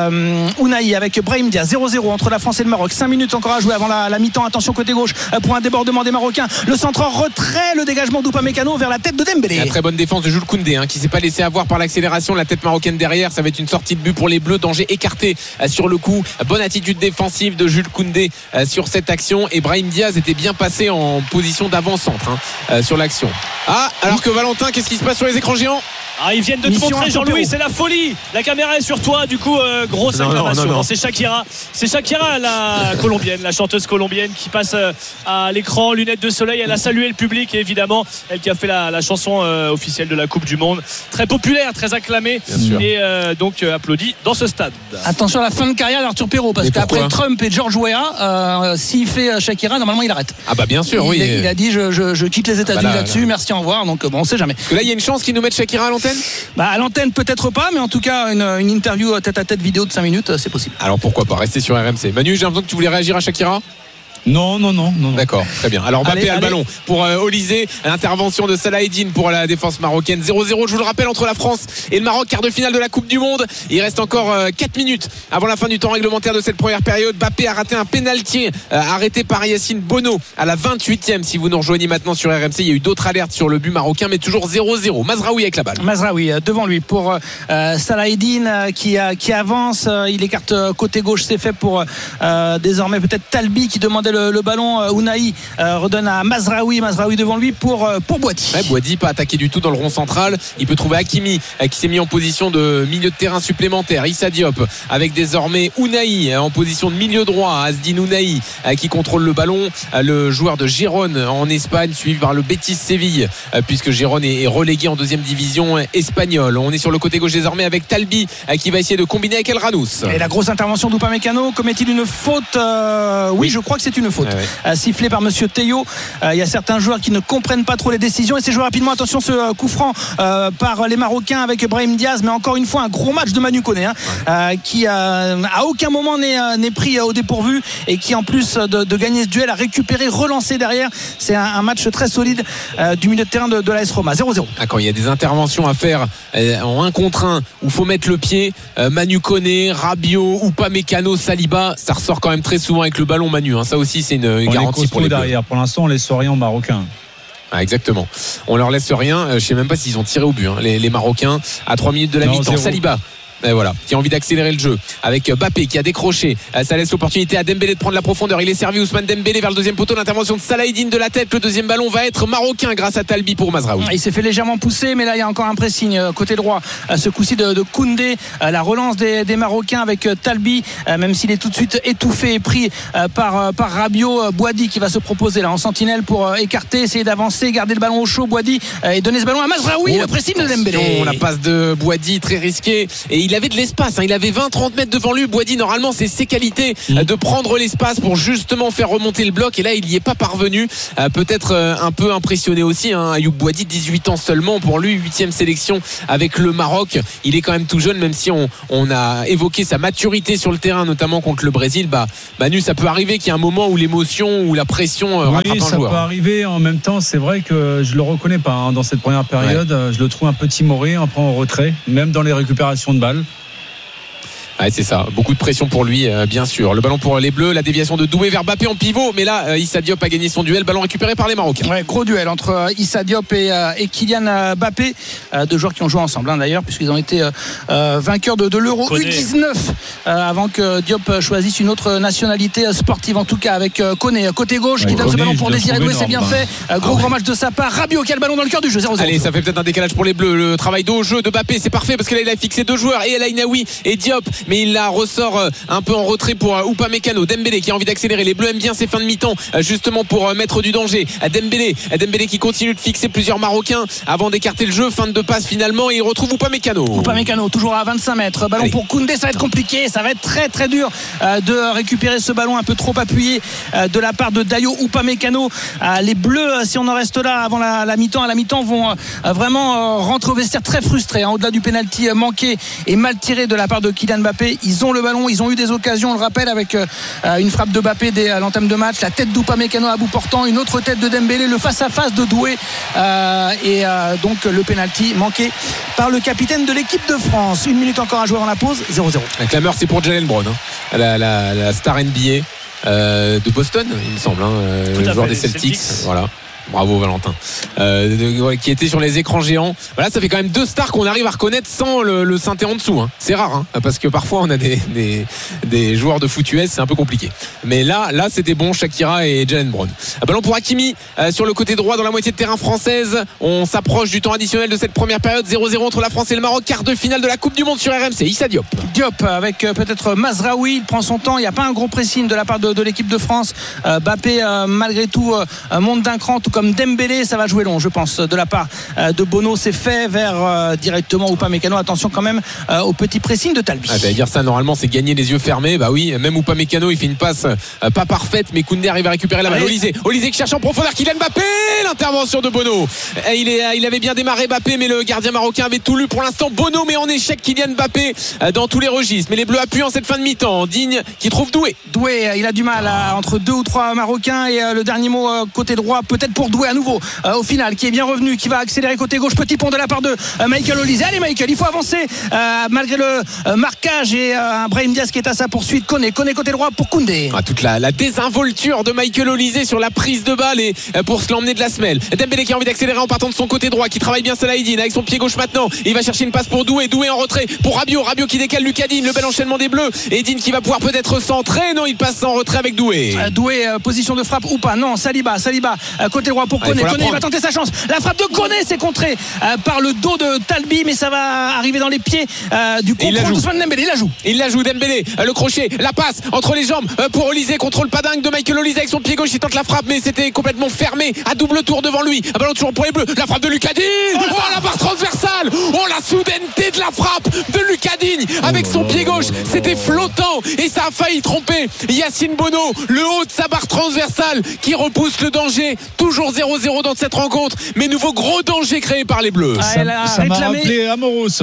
Ounahi avec Brahim Diaz. 0-0 entre la France et le Maroc. 5 minutes encore à jouer avant la mi-temps. Attention côté gauche pour un débordement des Marocains. Le centre en retrait, le dégagement d'Upamecano vers la tête de Dembélé. La très bonne défense de Jules Koundé qui s'est pas laissé avoir par l'accélération, la tête marocaine derrière. Ça va être une sortie de but pour les Bleus. Danger écarté sur le coup. Bonne attitude défensive de Jules Koundé sur cette action, et Brahim Diaz était bien passé en position d'avant-centre sur l'action. Alors que Valentin, qu'est-ce qui se passe sur les écrans géants? Ils viennent de te montrer, Jean-Louis, c'est la folie. La caméra est sur toi, du coup grosse acclamation. Non. C'est Shakira, la colombienne, la chanteuse colombienne qui passe à l'écran, lunettes de soleil. Elle a salué le public et évidemment elle qui a fait la chanson officielle de la Coupe du Monde, très populaire, très acclamée et donc applaudie dans ce stade. Attention à la fin de carrière d'Arthur Perrault, parce qu'après Trump et George Weah, s'il fait Shakira, normalement il arrête. Bien sûr, il a dit je quitte les États-Unis là-dessus, merci, au revoir. Donc on sait jamais. Parce que là il y a une chance qu'ils nous mettent Shakira à l'antenne. À l'antenne peut-être pas, mais en tout cas une interview tête-à-tête vidéo de 5 minutes, c'est possible. Alors pourquoi pas rester sur RMC. Manu, j'ai l'impression que tu voulais réagir à Shakira. Non. D'accord, très bien. Alors Mbappé a le ballon pour Olysée. L'intervention de Salah Eddine pour la défense marocaine. 0-0, je vous le rappelle, entre la France et le Maroc, quart de finale de la Coupe du Monde. Il reste encore 4 minutes avant la fin du temps réglementaire de cette première période. Mbappé a raté un pénalty arrêté par Yacine Bono à la 28e. Si vous nous rejoignez maintenant sur RMC, il y a eu d'autres alertes sur le but marocain, mais toujours 0-0. Mazraoui avec la balle. Mazraoui devant lui pour Salah Eddine qui avance. Il écarte côté gauche, c'est fait pour désormais peut-être Talbi qui demandait le ballon. Ounahi redonne à Mazraoui devant lui pour Boadi. Boadi pas attaqué du tout dans le rond central. Il peut trouver Hakimi qui s'est mis en position de milieu de terrain supplémentaire. Issa Diop avec désormais Ounahi en position de milieu droit. Asdin Ounahi qui contrôle le ballon, le joueur de Gérone en Espagne, suivi par le Betis Séville, puisque Gérone est relégué en deuxième division espagnole. On est sur le côté gauche désormais avec Talbi qui va essayer de combiner avec El Ranous. Et la grosse intervention d'Upamecano, commet-il une faute? Oui, je crois que c'est une faute. Sifflé par Monsieur Théo. Il y a certains joueurs qui ne comprennent pas trop les décisions et c'est joué rapidement. Attention, ce coup franc par les Marocains avec Brahim Diaz, mais encore une fois un gros match de Manu Koné qui à aucun moment n'est pris au dépourvu et qui en plus de gagner ce duel a récupéré, relancé derrière. C'est un match très solide du milieu de terrain de l'AS Roma. 0-0. Quand il y a des interventions à faire en 1 contre 1 où il faut mettre le pied, Manu Koné, Rabiot, Upamecano, Saliba, ça ressort quand même très souvent avec le ballon. Manu, ça aussi c'est une garantie pour les derrière. Pour l'instant on laisse rien aux Marocains. Exactement, on leur laisse rien. Je sais même pas s'ils ont tiré au but les Marocains à 3 minutes de la mi-temps. Saliba Et voilà, qui a envie d'accélérer le jeu avec Bappé qui a décroché. Ça laisse l'opportunité à Dembélé de prendre la profondeur. Il est servi, Ousmane Dembélé vers le deuxième poteau. L'intervention de Salah Eddine de la tête. Le deuxième ballon va être marocain grâce à Talbi pour Mazraoui. Il s'est fait légèrement pousser, mais là il y a encore un pressing côté droit. Ce coup-ci de Koundé. La relance des Marocains avec Talbi, même s'il est tout de suite étouffé et pris par Rabiot. Boadi qui va se proposer là en sentinelle pour écarter, essayer d'avancer, garder le ballon au chaud. Boadi et donner ce ballon à Mazraoui. Le pressing de Dembélé. La passe de Boadi très risquée et il avait de l'espace. Il avait 20-30 mètres devant lui. Boadi, normalement, c'est ses qualités de prendre l'espace pour justement faire remonter le bloc. Et là, il n'y est pas parvenu. Peut-être un peu impressionné aussi. Ayoub Boadi, 18 ans seulement pour lui, 8e sélection avec le Maroc. Il est quand même tout jeune, même si on a évoqué sa maturité sur le terrain, notamment contre le Brésil. Manu, ça peut arriver qu'il y ait un moment où l'émotion ou la pression rattrape un joueur. Ça peut arriver. En même temps, c'est vrai que je le reconnais pas dans cette première période. Ouais. Je le trouve un peu timoré, un peu en retrait, même dans les récupérations de balles. Ouais, c'est ça, beaucoup de pression pour lui, bien sûr. Le ballon pour les Bleus, la déviation de Doué vers Bappé en pivot, mais là Issa Diop a gagné son duel, ballon récupéré par les Marocains. Ouais, gros duel entre Issa Diop et Kylian Mbappé, deux joueurs qui ont joué ensemble d'ailleurs, puisqu'ils ont été vainqueurs de l'Euro U19 avant que Diop choisisse une autre nationalité sportive, en tout cas avec Koné côté gauche qui donne ce ballon pour Désiré Doué, c'est bien fait. Gros match de sa part. Rabiot qui a le ballon dans le cœur du jeu, 0-0. Allez, ça fait peut-être un décalage pour les Bleus. Le travail de jeu de Mbappé, c'est parfait parce que là il a fixé deux joueurs, et El Ainaoui et Diop, mais il la ressort un peu en retrait pour Upamecano. Dembélé qui a envie d'accélérer. Les Bleus aiment bien ces fins de mi-temps justement pour mettre du danger. Dembélé qui continue de fixer plusieurs Marocains avant d'écarter le jeu. Fin de passe finalement et il retrouve Upamecano toujours à 25 mètres. Ballon pour Koundé, ça va être compliqué, ça va être très très dur de récupérer ce ballon un peu trop appuyé de la part de Dayo Upamecano. Les Bleus, si on en reste là avant la mi-temps, à la mi-temps vont vraiment rentrer au vestiaire très frustrés, au-delà du pénalty manqué et mal tiré de la part de Kylian Mbappé. Ils ont le ballon, ils ont eu des occasions, on le rappelle, avec une frappe de Mbappé à l'entame de match, la tête d'Upamecano à bout portant, une autre tête de Dembélé, le face-à-face de Doué donc le pénalty manqué par le capitaine de l'équipe de France. 1 minute encore à jouer dans la pause, 0-0. La clameur, c'est pour Jalen Brown, la star NBA de Boston, il me semble, le joueur des Celtics. Voilà. Bravo Valentin, qui était sur les écrans géants. Voilà, ça fait quand même deux stars qu'on arrive à reconnaître sans le synthé en dessous. C'est rare, parce que parfois on a des joueurs de foot US, c'est un peu compliqué. Mais là c'était bon, Shakira et Jalen Brown. Ballon pour Hakimi sur le côté droit dans la moitié de terrain française. On s'approche du temps additionnel de cette première période. 0-0 entre la France et le Maroc, quart de finale de la Coupe du Monde sur RMC. Issa Diop avec peut-être Mazraoui, il prend son temps. Il n'y a pas un gros pressing de la part de l'équipe de France. Mbappé malgré tout monte d'un cran, tout comme Dembélé. Ça va jouer long, je pense, de la part de Bono. C'est fait vers directement Upamecano. Attention quand même au petit pressing de Talbi. J'allais dire ça, normalement c'est gagner les yeux fermés. Bah oui, même Upamecano il fait une passe pas parfaite, mais Koundé arrive à récupérer la balle. Olysée qui cherche en profondeur Kylian Mbappé, l'intervention de Bono. Il avait bien démarré Mbappé, mais le gardien marocain avait tout lu. Pour l'instant Bono met en échec Kylian Mbappé dans tous les registres, mais les Bleus appuient en cette fin de mi-temps. Digne qui trouve Doué, il a du mal entre 2 ou 3 Marocains, et le dernier mot côté droit peut-être pour Doué à nouveau au final, qui est bien revenu, qui va accélérer côté gauche. Petit pont de la part de Michael Olysée. Allez Michael, il faut avancer malgré le marquage, et Brahim Diaz qui est à sa poursuite. Koné côté droit pour Koundé. Toute la désinvolture de Michael Olysée sur la prise de balle et pour se l'emmener de la semelle. Dembélé qui a envie d'accélérer en partant de son côté droit, qui travaille bien Salah Eddine avec son pied gauche maintenant. Il va chercher une passe pour Doué en retrait pour Rabiot qui décale Lucas Digne. Le bel enchaînement des Bleus, Eddine qui va pouvoir peut-être centrer. Non, il passe en retrait avec Doué. Position de frappe ou pas? Non, Saliba côté droit pour Koné. Koné va tenter sa chance. La frappe de Koné, c'est contré par le dos de Talbi, mais ça va arriver dans les pieds du contrôle d'Ousmane Dembélé. Il la joue Dembélé, le crochet, la passe entre les jambes pour Olysée, contrôle pas dingue de Michael Olysée avec son pied gauche. Il tente la frappe, mais c'était complètement fermé à double tour devant lui. Un ballon toujours pour les Bleus. La frappe de Lucas Digne. La barre transversale. La soudaineté de la frappe de Lucas Digne avec son pied gauche. C'était flottant et ça a failli tromper Yacine Bono. Le haut de sa barre transversale qui repousse le danger. Toujours 0-0 dans cette rencontre, mais nouveau gros danger créé par les Bleus. Ça m'a rappelé Amoros.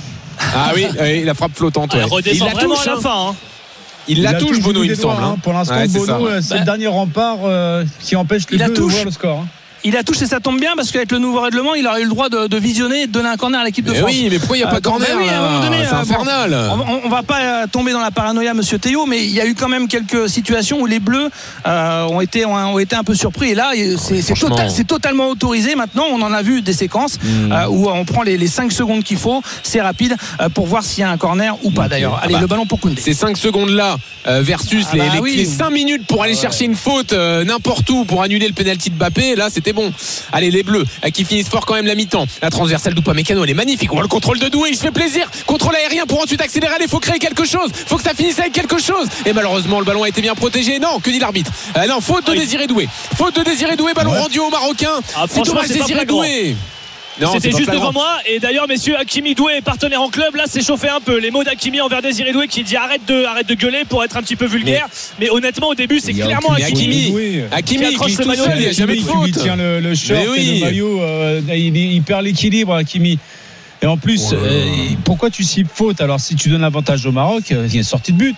Ah oui, la frappe flottante. Il la touche à la fin. Il la touche, Bono, il me semble. Pour l'instant, Bono, c'est le dernier rempart qui empêche les Bleus de voir le score. Il a touché, ça tombe bien parce qu'avec le nouveau règlement, il aurait eu le droit de visionner et de donner un corner à l'équipe de France. Oui, mais pourquoi il n'y a pas de corner à un moment donné, c'est infernal. On va pas tomber dans la paranoïa, monsieur Théo, mais il y a eu quand même quelques situations où les Bleus ont été un peu surpris. Et là, c'est totalement autorisé. Maintenant, on en a vu des séquences où on prend les 5 secondes qu'il faut. C'est rapide pour voir s'il y a un corner ou pas d'ailleurs. Allez, le ballon pour Koundé. Ces 5 secondes là versus les 5 minutes pour aller chercher une faute n'importe où pour annuler le pénalty de Mbappé. Là, c'était bon. Allez, les Bleus qui finissent fort quand même la mi-temps. La transversale d'Upamecano, elle est magnifique. On voit le contrôle de Doué, il se fait plaisir. Contrôle aérien pour ensuite accélérer. Il faut créer quelque chose. Il faut que ça finisse avec quelque chose. Et malheureusement, le ballon a été bien protégé. Non, que dit l'arbitre? Non, faute de Désiré Doué. Faute de Désiré Doué, ballon rendu au Marocain. C'est dommage, Désiré Doué. Non, c'était juste devant moi. Et d'ailleurs, messieurs, Hakimi Doué, partenaire en club, là c'est chauffé un peu. Les mots d'Hakimi envers Désiré Doué qui dit arrête de gueuler pour être un petit peu vulgaire. Mais honnêtement, au début, c'est clairement Hakimi qui accroche le maillot. Il n'y a jamais de faute. Il tient le short et le maillot. Il perd l'équilibre, Hakimi. Et en plus, pourquoi tu cibles faute? Alors si tu donnes l'avantage au Maroc, il y a une sortie de but.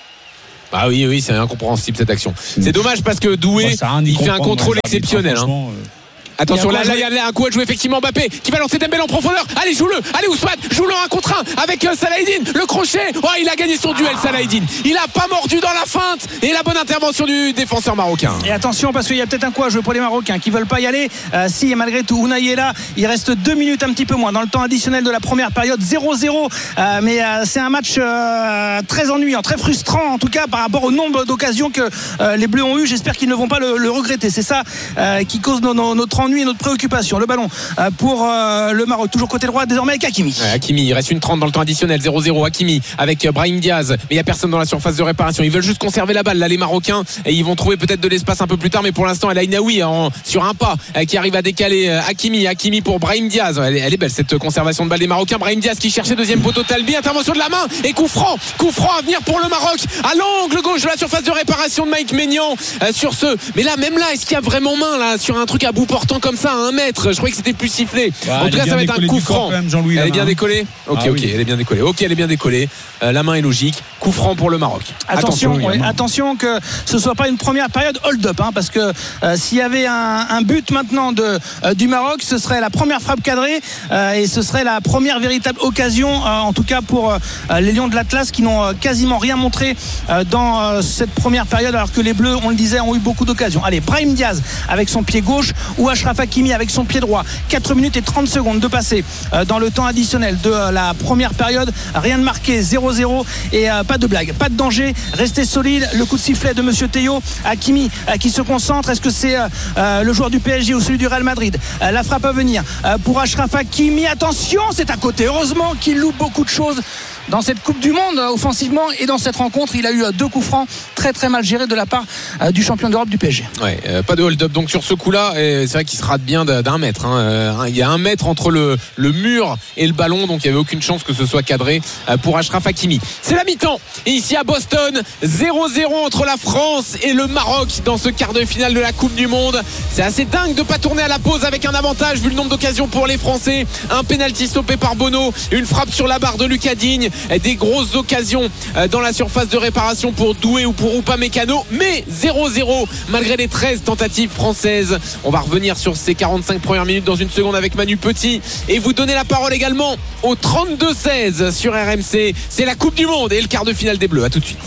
Ah oui, c'est incompréhensible cette action. C'est dommage parce que Doué, il fait un contrôle exceptionnel. Attention, là il y a un coup à jouer effectivement. Mbappé qui va lancer Dembélé en profondeur. Allez, joue-le. Allez, Ousmane, joue-le 1 contre 1 avec Salahidine. Le crochet. Oh, il a gagné son duel, Salahidine. Il a pas mordu dans la feinte. Et la bonne intervention du défenseur marocain. Et attention parce qu'il y a peut-être un coup à jouer pour les Marocains qui veulent pas y aller. Si malgré tout Unai est là, il reste 2 minutes, un petit peu moins dans le temps additionnel de la première période. 0-0. Mais c'est un match très ennuyant, très frustrant en tout cas par rapport au nombre d'occasions que les Bleus ont eu. J'espère qu'ils ne vont pas le regretter. C'est ça qui cause notre ennui et notre préoccupation. Le ballon pour le Maroc, toujours côté droit désormais avec Hakimi. Hakimi, il reste une 30 dans le temps additionnel. 0-0. Hakimi avec Brahim Diaz, mais il n'y a personne dans la surface de réparation. Ils veulent juste conserver la balle là, les Marocains, et ils vont trouver peut-être de l'espace un peu plus tard, mais pour l'instant El Ainaoui sur un pas qui arrive à décaler Hakimi pour Brahim Diaz. Elle est belle cette conservation de balle des Marocains. Brahim Diaz qui cherchait deuxième poteau, Talbi, intervention de la main et coup franc à venir pour le Maroc à l'angle gauche de la surface de réparation de Mike Maignan sur ce. Mais là, même là, est-ce qu'il y a vraiment main là sur un truc à bout portant comme ça à 1 mètre? Je croyais que c'était plus sifflé. En tout cas, ça va être un coup franc. Elle est bien décollée. Ok, elle est bien décollée. Ok, elle est bien décollée. La main est logique. Coup franc pour le Maroc. Attention que ce soit pas une première période hold-up, parce que s'il y avait un but maintenant du Maroc, ce serait la première frappe cadrée et ce serait la première véritable occasion, en tout cas pour les Lions de l'Atlas qui n'ont quasiment rien montré dans cette première période, alors que les Bleus, on le disait, ont eu beaucoup d'occasions. Allez, Brahim Diaz avec son pied gauche ou Achraf Hakimi avec son pied droit. 4 minutes et 30 secondes de passer dans le temps additionnel de la première période. Rien de marqué, 0-0 et pas de blague, pas de danger. Restez solide. Le coup de sifflet de monsieur Théo. Hakimi qui se concentre. Est-ce que c'est le joueur du PSG ou celui du Real Madrid? La frappe à venir pour Achraf Hakimi. Attention, c'est à côté. Heureusement qu'il loupe beaucoup de choses dans cette Coupe du Monde offensivement, et dans cette rencontre il a eu 2 coups francs très très mal gérés de la part du champion d'Europe du PSG. Pas de hold-up donc sur ce coup là, et c'est vrai qu'il se rate bien d'1 mètre. Il y a 1 mètre entre le mur et le ballon, donc il n'y avait aucune chance que ce soit cadré pour Achraf Hakimi. C'est la mi-temps et ici à Boston, 0-0 entre la France et le Maroc dans ce quart de finale de la Coupe du Monde. C'est assez dingue de ne pas tourner à la pause avec un avantage vu le nombre d'occasions pour les Français. Un pénalty stoppé par Bono, une frappe sur la barre de Lucas Digne, des grosses occasions dans la surface de réparation pour Doué ou pour Upamecano, mais 0-0 malgré les 13 tentatives françaises. On va revenir sur ces 45 premières minutes dans une seconde avec Manu Petit et vous donner la parole également au 32-16 sur RMC. C'est la Coupe du Monde et le quart de finale des Bleus. À tout de suite.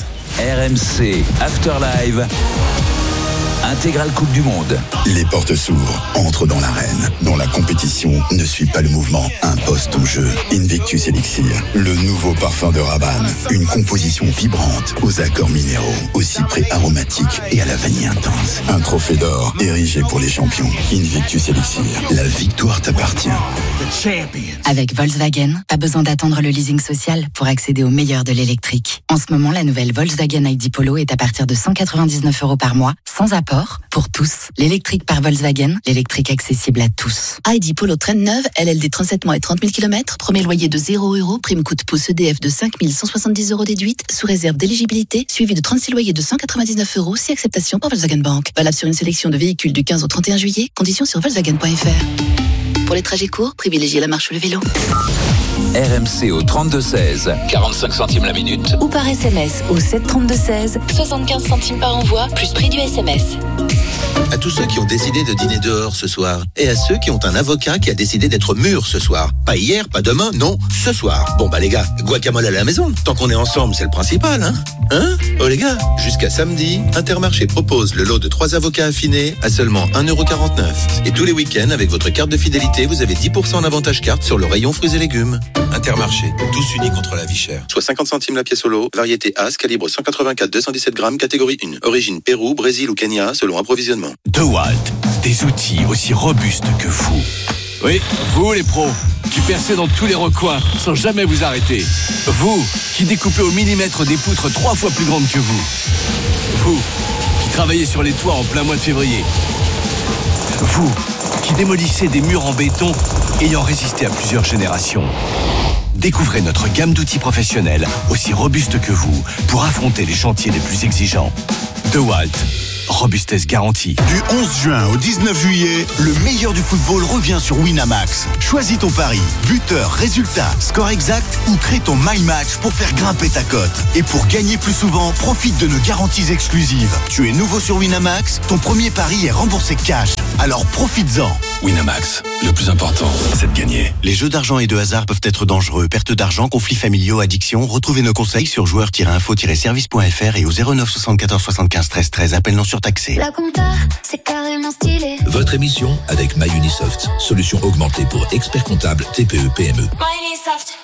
RMC After Live. Intégrale Coupe du Monde. Les portes s'ouvrent, entre dans l'arène, dont la compétition ne suit pas le mouvement, impose ton jeu. Invictus Elixir, le nouveau parfum de Rabanne. Une composition vibrante, aux accords minéraux, au cyprès aromatique et à la vanille intense. Un trophée d'or, érigé pour les champions. Invictus Elixir, la victoire t'appartient. Avec Volkswagen, pas besoin d'attendre le leasing social pour accéder au meilleur de l'électrique. En ce moment, la nouvelle Volkswagen ID Polo est à partir de 199 € par mois, sans apport, pour tous. L'électrique par Volkswagen, l'électrique accessible à tous. ID Polo traîne neuve, LLD 37 mois et 30 000 km, premier loyer de 0 €, prime coup de pouce EDF de 5 170 € déduite, sous réserve d'éligibilité, suivi de 36 loyers de 199 €, si acceptation par Volkswagen Bank. Valable sur une sélection de véhicules du 15 au 31 juillet, conditions sur volkswagen.fr. Pour les trajets courts, privilégiez la marche ou le vélo. RMC au 32-16, 45 centimes la minute. Ou par SMS au 7 32 16, 75 centimes par envoi, plus prix du SMS. À tous ceux qui ont décidé de dîner dehors ce soir. Et à ceux qui ont un avocat qui a décidé d'être mûr ce soir. Pas hier, pas demain, non, ce soir. Bon bah les gars, guacamole à la maison. Tant qu'on est ensemble, c'est le principal, hein. Oh les gars, jusqu'à samedi, Intermarché propose le lot de 3 avocats affinés à seulement 1,49€. Et tous les week-ends, avec votre carte de fidélité, vous avez 10% d'avantage carte sur le rayon fruits et légumes. Intermarché, tous unis contre la vie chère. Soit 50 centimes la pièce au lot, variété As, calibre 184-217 grammes, catégorie 1. Origine Pérou, Brésil ou Kenya, selon approvisionnement. DeWalt, des outils aussi robustes que vous. Oui, vous les pros, qui percez dans tous les recoins sans jamais vous arrêter. Vous, qui découpez au millimètre des poutres 3 fois plus grandes que vous. Vous, qui travaillez sur les toits en plein mois de février. Vous, qui démolissez des murs en béton ayant résisté à plusieurs générations. Découvrez notre gamme d'outils professionnels aussi robustes que vous pour affronter les chantiers les plus exigeants. DeWalt. Robustesse garantie. Du 11 juin au 19 juillet, le meilleur du football revient sur Winamax. Choisis ton pari, buteur, résultat, score exact ou crée ton My Match pour faire grimper ta cote. Et pour gagner plus souvent, profite de nos garanties exclusives. Tu es nouveau sur Winamax, ton premier pari est remboursé cash. Alors profites-en. Winamax, le plus important, c'est de gagner. Les jeux d'argent et de hasard peuvent être dangereux. Perte d'argent, conflits familiaux, addiction. Retrouvez nos conseils sur joueurs-info-service.fr et au 09 74 75 13 13. Appel non surtaxé. La compta, c'est carrément stylé. Votre émission avec MyUnisoft, solution augmentée pour experts comptables TPE PME. MyUnisoft.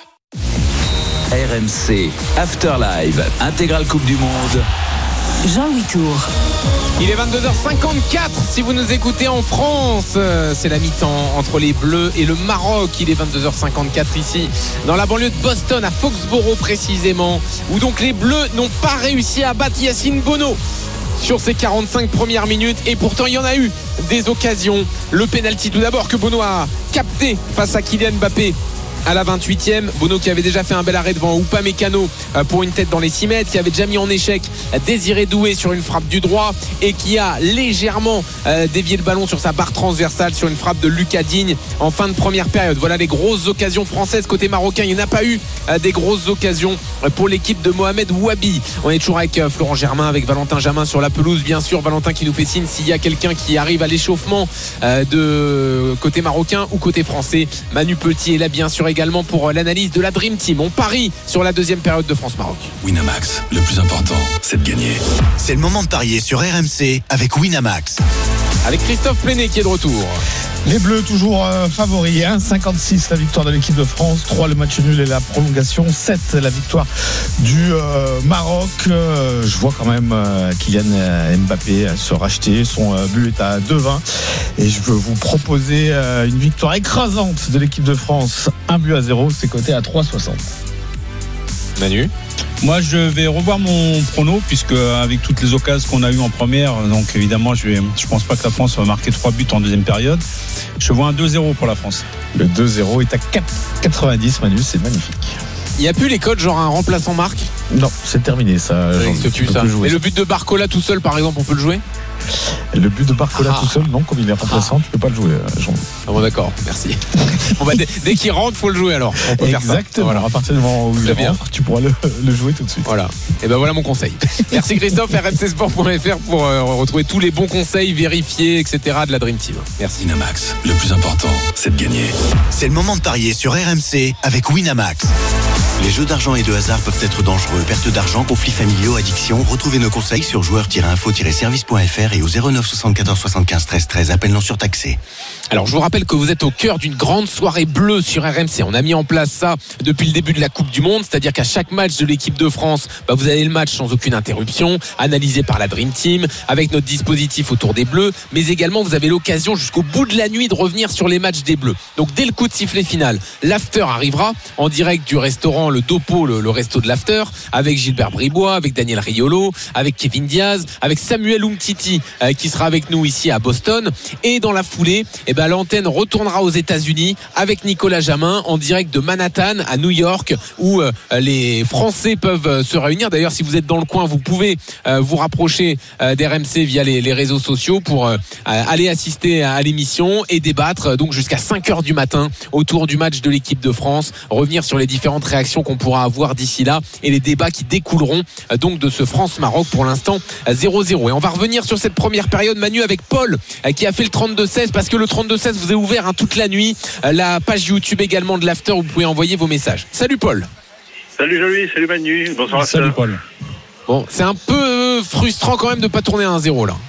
RMC After Live, intégrale Coupe du Monde. Jean-Louis Tour. Il est 22h54 si vous nous écoutez en France. C'est la mi-temps entre les Bleus et le Maroc. Il est 22h54 ici dans la banlieue de Boston, à Foxborough précisément, où donc les Bleus n'ont pas réussi à battre Yacine Bono sur ces 45 premières minutes, et pourtant il y en a eu des occasions. Le pénalty tout d'abord que Bono a capté face à Kylian Mbappé à la 28e. Bono qui avait déjà fait un bel arrêt devant Upamecano pour une tête dans les 6 mètres, qui avait déjà mis en échec Désiré Doué sur une frappe du droit et qui a légèrement dévié le ballon sur sa barre transversale sur une frappe de Lucas Digne en fin de première période. Voilà les grosses occasions françaises. Côté marocain, il n'y en a pas eu des grosses occasions pour l'équipe de Mohamed Ouabi. On est toujours avec Florent Germain, avec Valentin Jamin sur la pelouse, bien sûr. Valentin qui nous fait signe s'il y a quelqu'un qui arrive à l'échauffement de côté marocain ou côté français. Manu Petit est là bien sûr également pour l'analyse de la Dream Team. On parie sur la deuxième période de France-Maroc. Winamax, le plus important, c'est de gagner. C'est le moment de parier sur RMC avec Winamax. Avec Christophe Plenet qui est de retour. Les Bleus toujours favoris, 1,56 la victoire de l'équipe de France, 3 le match nul et la prolongation, 7 la victoire du Maroc. Je vois quand même Kylian Mbappé se racheter, son but est à 2,20 et je veux vous proposer une victoire écrasante de l'équipe de France, 1-0, c'est coté à 3,60. Manu ? Moi, je vais revoir mon prono, puisque avec toutes les occasions qu'on a eues en première, donc évidemment, je pense pas que la France va marquer 3 buts en deuxième période. Je vois un 2-0 pour la France. Le 2-0 est à 4,90, Manu, c'est magnifique. Il n'y a plus les codes, genre un remplaçant marque ? Non, c'est terminé ça. Mais le but de Barcola tout seul, par exemple, on peut le jouer ? Le but de Barcola tout seul, non, comme il est remplaçant, tu peux pas le jouer, Jean. Ah bon, d'accord, merci. Bon, bah, dès qu'il rentre, faut le jouer alors. On peut exactement. Faire ça. Voilà. À partir du moment où il rentre, tu pourras le jouer tout de suite. Voilà. Et ben voilà mon conseil. Merci Christophe, rmcsport.fr pour retrouver tous les bons conseils vérifiés, etc. de la Dream Team. Merci. Winamax, le plus important, c'est de gagner. C'est le moment de parier sur RMC avec Winamax. Les jeux d'argent et de hasard peuvent être dangereux. Perte d'argent, conflits familiaux, addiction. Retrouvez nos conseils sur joueurs-info-service.fr et au 09 74 75 13 13. Appel non surtaxé. Alors je vous rappelle que vous êtes au cœur d'une grande soirée bleue sur RMC. On a mis en place ça depuis le début de la Coupe du Monde, c'est-à-dire qu'à chaque match de l'équipe de France, vous avez le match sans aucune interruption, analysé par la Dream Team, avec notre dispositif autour des Bleus, mais également vous avez l'occasion jusqu'au bout de la nuit de revenir sur les matchs des Bleus. Donc dès le coup de sifflet final, l'after arrivera en direct du restaurant Le Dopo, le resto de l'after, avec Gilbert Bribois, avec Daniel Riolo, avec Kevin Diaz, avec Samuel Umtiti qui sera avec nous ici à Boston. Et dans la foulée, l'antenne retournera aux États-Unis avec Nicolas Jamin en direct de Manhattan à New York, où les Français peuvent se réunir. D'ailleurs, si vous êtes dans le coin, vous pouvez vous rapprocher d'RMC via les réseaux sociaux pour aller assister à l'émission et débattre donc jusqu'à 5h du matin autour du match de l'équipe de France, revenir sur les différentes réactions qu'on pourra avoir d'ici là et les débats qui découleront donc de ce France-Maroc, pour l'instant 0-0. Et on va revenir sur cette cette première période. Manu, avec Paul qui a fait le 32-16, parce que le 32-16 vous est ouvert toute la nuit. La page YouTube également de l'After, vous pouvez envoyer vos messages. Salut Paul. Salut Jean-Louis, salut Manu, bonsoir. Salut Paul. Bon, c'est un peu frustrant quand même de ne pas tourner à 1-0 là.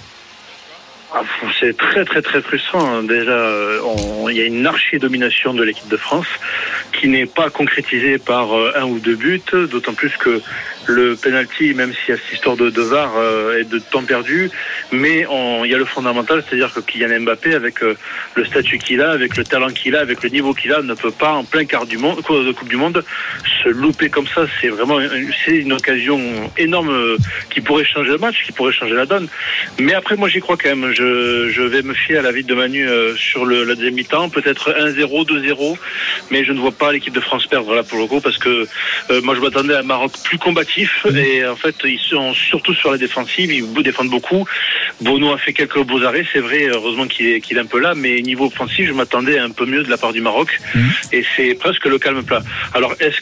C'est très très très frustrant. Déjà, il y a une archi-domination de l'équipe de France qui n'est pas concrétisée par un ou deux buts, d'autant plus que le penalty, même s'il y a cette histoire de VAR et de temps perdu, mais il y a le fondamental, c'est-à-dire que Kylian Mbappé, avec le statut qu'il a, avec le talent qu'il a, avec le niveau qu'il a, ne peut pas en plein quart de Coupe du Monde se louper comme ça. C'est vraiment une occasion énorme qui pourrait changer le match, qui pourrait changer la donne. Mais après, moi j'y crois quand même. Je vais me fier à l'avis de Manu sur la deuxième mi-temps, peut-être 1-0, 2-0, mais je ne vois pas l'équipe de France perdre là pour le coup, parce que moi je m'attendais à un Maroc plus combatif, et en fait ils sont surtout sur la défensive, ils défendent beaucoup. Bono a fait quelques beaux arrêts, c'est vrai, heureusement qu'il est un peu là, mais niveau offensif je m'attendais à un peu mieux de la part du Maroc, et c'est presque le calme plat. Alors est-ce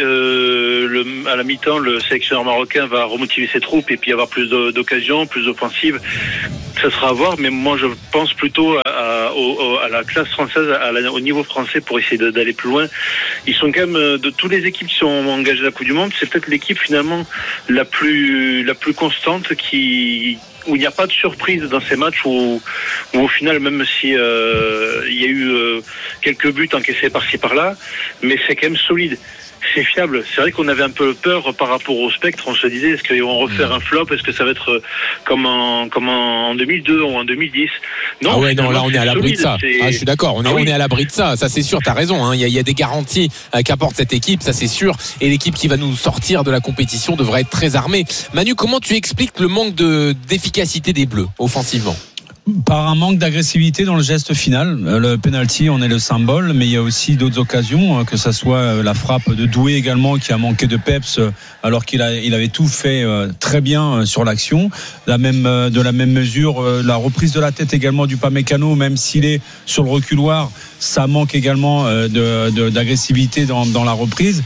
que à la mi-temps le sélectionneur marocain va remotiver ses troupes et puis avoir plus d'occasions, plus d'offensives? Ça sera à voir, mais moi je pense plutôt à la classe française, au niveau français, pour essayer d'aller plus loin. Ils sont quand même, de toutes les équipes qui sont engagées à la Coupe du Monde, c'est peut-être l'équipe finalement la plus constante, où il n'y a pas de surprise dans ces matchs, où au final, même si il y a eu quelques buts encaissés par-ci par-là, mais c'est quand même solide. C'est fiable. C'est vrai qu'on avait un peu peur par rapport au Spectre. On se disait, est-ce qu'ils vont refaire un flop? Est-ce que ça va être comme en 2002 ou en 2010? Non. Ah ouais, non, là on est à l'abri de ça. Je suis d'accord. On est à l'abri de ça. Ça c'est sûr. T'as raison. Il y a des garanties qu'apporte cette équipe. Ça c'est sûr. Et l'équipe qui va nous sortir de la compétition devrait être très armée. Manu, comment tu expliques le manque d'efficacité des Bleus offensivement? Par un manque d'agressivité dans le geste final. Le penalty, on est le symbole, mais il y a aussi d'autres occasions, que ça soit la frappe de Doué également, qui a manqué de peps, alors qu'il avait tout fait très bien sur l'action. De la même mesure, la reprise de la tête également du Upamecano, même s'il est sur le reculoir, ça manque également d'agressivité dans la reprise.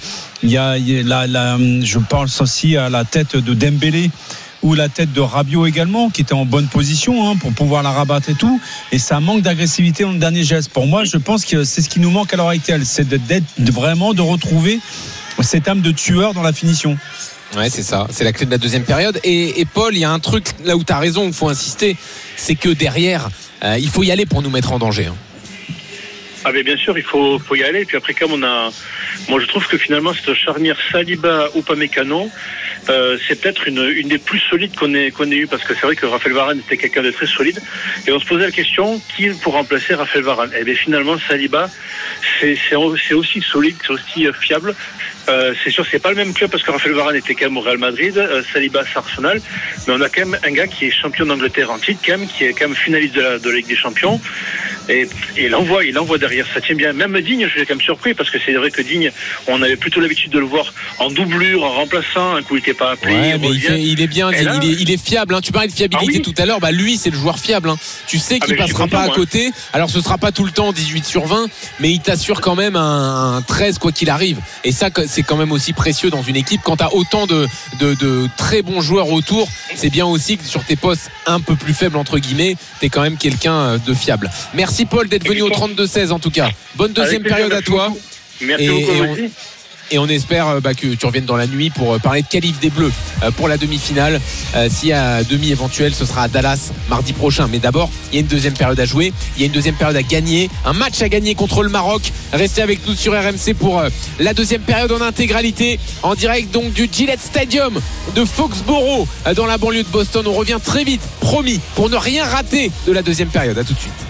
Je pense aussi à la tête de Dembélé, ou la tête de Rabiot également, qui était en bonne position pour pouvoir la rabattre et tout, et ça manque d'agressivité dans le dernier geste. Pour moi, je pense que c'est ce qui nous manque à l'heure actuelle, c'est vraiment de retrouver cette âme de tueur dans la finition. Ouais, c'est ça, c'est la clé de la deuxième période. Et Paul, il y a un truc là où tu as raison, il faut insister, c'est que derrière il faut y aller pour nous mettre en danger. Ah mais bien sûr, il faut y aller. Et puis après, comme moi je trouve que finalement cette charnière Saliba-Upamecano, c'est peut-être une des plus solides qu'on ait eu, parce que c'est vrai que Raphaël Varane était quelqu'un de très solide, et on se posait la question, qui pour remplacer Raphaël Varane? Et bien finalement Saliba, c'est aussi solide, c'est aussi fiable. C'est sûr, c'est pas le même club, parce que Raphaël Varane était quand même au Real Madrid, Saliba c'est Arsenal, mais on a quand même un gars qui est champion d'Angleterre en titre, qui est quand même finaliste de la Ligue des Champions. Et il envoie derrière, ça tient bien. Même Digne, je suis quand même surpris, parce que c'est vrai que Digne, on avait plutôt l'habitude de le voir en doublure, en remplaçant, un coup il n'était pas appelé. Ouais, mais il est bien, il est fiable. Tu parlais de fiabilité tout à l'heure, lui c'est le joueur fiable. Tu sais qu'il passera pas à côté. Alors ce sera pas tout le temps 18/20, mais il t'assure quand même un 13 quoi qu'il arrive. Et ça, c'est quand même aussi précieux dans une équipe. Quand tu as autant de très bons joueurs autour, c'est bien aussi que sur tes postes un peu plus faibles entre guillemets, t'es quand même quelqu'un de fiable. Merci Paul d'être venu au 32-16 en tout cas. Bonne deuxième période à toi. Merci beaucoup. Et on espère que tu reviennes dans la nuit pour parler de qualif des Bleus pour la demi-finale. S'il y a demi éventuel, ce sera à Dallas mardi prochain. Mais d'abord, il y a une deuxième période à jouer. Il y a une deuxième période à gagner. Un match à gagner contre le Maroc. Restez avec nous sur RMC pour la deuxième période en intégralité. En direct donc du Gillette Stadium de Foxborough dans la banlieue de Boston. On revient très vite, promis, pour ne rien rater de la deuxième période. À tout de suite.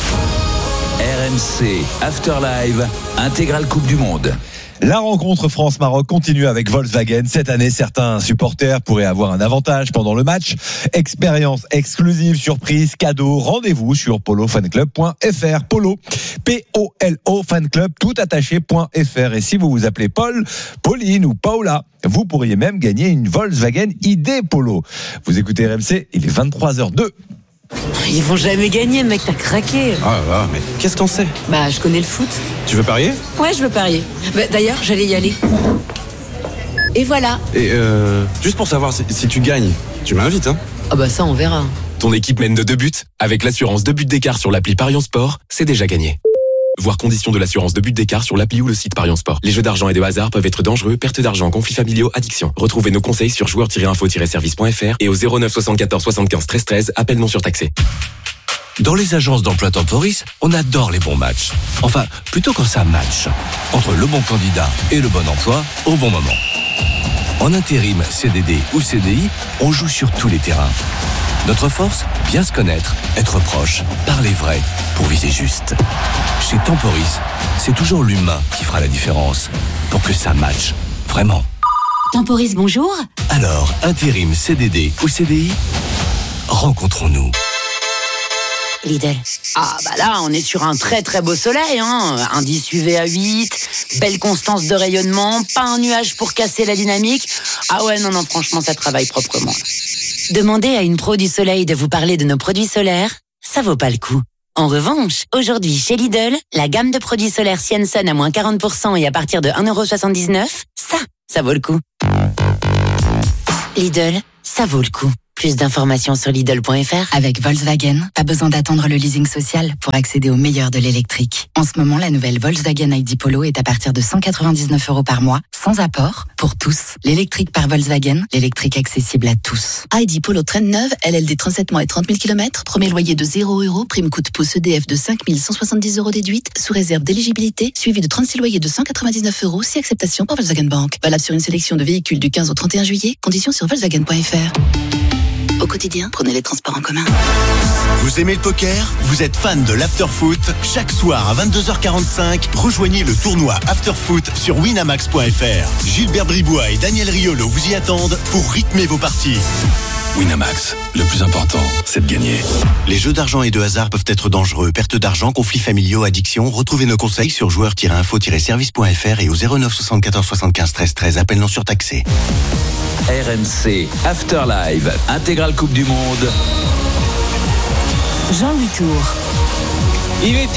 RMC After Live, intégrale Coupe du Monde. La rencontre France-Maroc continue avec Volkswagen. Cette année, certains supporters pourraient avoir un avantage pendant le match. Expérience exclusive, surprise, cadeau. Rendez-vous sur polofanclub.fr. Polo, P-O-L-O, fanclub, tout attaché.fr. Et si vous vous appelez Paul, Pauline ou Paula, vous pourriez même gagner une Volkswagen ID Polo. Vous écoutez RMC, il est 23h02. Ils vont jamais gagner, mec, t'as craqué. Ah là, mais qu'est-ce qu'on sait? Bah, je connais le foot. Tu veux parier? Ouais, je veux parier. Bah, d'ailleurs, j'allais y aller. Et voilà. Et juste pour savoir, si tu gagnes, tu m'invites, hein? Ah bah ça, on verra. Ton équipe mène de 2 buts? Avec l'assurance 2 buts d'écart sur l'appli Parions Sport, c'est déjà gagné. Voir conditions de l'assurance 2 buts d'écart sur l'appli ou le site Parions Sport. Les jeux d'argent et de hasard peuvent être dangereux, perte d'argent, conflits familiaux, addiction. Retrouvez nos conseils sur joueurs-info-service.fr et au 09 74 75 13 13, appel non surtaxé. Dans les agences d'emploi Temporis, on adore les bons matchs. Enfin, plutôt quand ça match. Entre le bon candidat et le bon emploi, au bon moment. En intérim, CDD ou CDI, on joue sur tous les terrains. Notre force, bien se connaître, être proche, parler vrai, pour viser juste. Chez Temporis, c'est toujours l'humain qui fera la différence. Pour que ça matche, vraiment. Temporis, bonjour. Alors, intérim, CDD ou CDI, rencontrons-nous. Lidl. Ah bah là, on est sur un très très beau soleil, hein. Indice UV à 8, belle constance de rayonnement, pas un nuage pour casser la dynamique. Ah ouais, non, franchement, ça travaille proprement. Demandez à une pro du soleil de vous parler de nos produits solaires, ça vaut pas le coup. En revanche, aujourd'hui chez Lidl, la gamme de produits solaires Sienson à moins 40% et à partir de 1,79€, ça vaut le coup. Lidl, ça vaut le coup. Plus d'informations sur Lidl.fr. Avec Volkswagen, pas besoin d'attendre le leasing social pour accéder au meilleur de l'électrique. En ce moment, la nouvelle Volkswagen ID Polo est à partir de 199€ par mois, sans apport, pour tous. L'électrique par Volkswagen, l'électrique accessible à tous. ID Polo traîne neuve, LLD 37 mois et 30 000 km, premier loyer de 0€, prime coup de pouce EDF de 5 170€ déduite, sous réserve d'éligibilité, suivi de 36 loyers de 199€, si acceptation par Volkswagen Bank. Valable sur une sélection de véhicules du 15 au 31 juillet, conditions sur Volkswagen.fr. Au quotidien, prenez les transports en commun. Vous aimez le poker? Vous êtes fan de l'afterfoot? Chaque soir à 22h45, rejoignez le tournoi Afterfoot sur winamax.fr. Gilbert Bribois et Daniel Riolo vous y attendent pour rythmer vos parties. Winamax, le plus important, c'est de gagner. Les jeux d'argent et de hasard peuvent être dangereux. Perte d'argent, conflits familiaux, addiction. Retrouvez nos conseils sur joueurs-info-service.fr et au 09 74 75 13 13. Appel non surtaxé. RMC After Live, intégrale Coupe du Monde. Jean-Louis Tour. Il est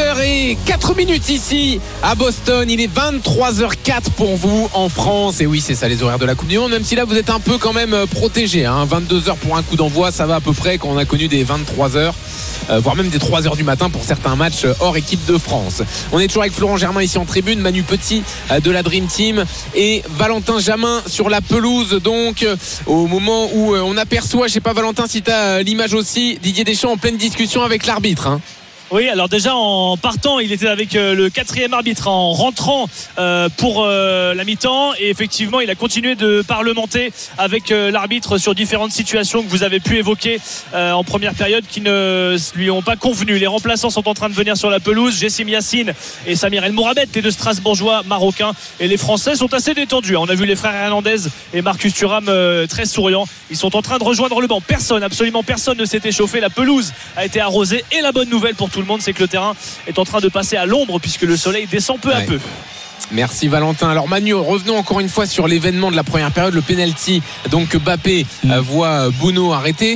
17h04 ici à Boston. Il est 23h04 pour vous en France. Et oui, c'est ça les horaires de la Coupe du Monde. Même si là, vous êtes un peu quand même protégé. 22h pour un coup d'envoi, ça va à peu près quand on a connu des 23h. Voire même des 3h du matin pour certains matchs hors équipe de France. On est toujours avec Florent Germain ici en tribune, Manu Petit de la Dream Team et Valentin Jamin sur la pelouse. Donc au moment où on aperçoit, je sais pas Valentin si tu as l'image aussi, Didier Deschamps en pleine discussion avec l'arbitre. Oui, alors déjà en partant, il était avec le 4e arbitre en rentrant pour la mi-temps et effectivement, il a continué de parlementer avec l'arbitre sur différentes situations que vous avez pu évoquer en première période qui ne lui ont pas convenu. Les remplaçants sont en train de venir sur la pelouse, Jessim Yassine et Samir El Mourabet, les deux Strasbourgeois marocains, et les Français sont assez détendus. On a vu les frères Hernandez et Marcus Thuram très souriants. Ils sont en train de rejoindre le banc. Absolument personne ne s'est échauffé. La pelouse a été arrosée et la bonne nouvelle pour tout le monde, c'est que le terrain est en train de passer à l'ombre puisque le soleil descend peu à peu. Merci Valentin. Alors Manu, revenons encore une fois sur l'événement de la première période, le penalty donc Mbappé voit Bono arrêté.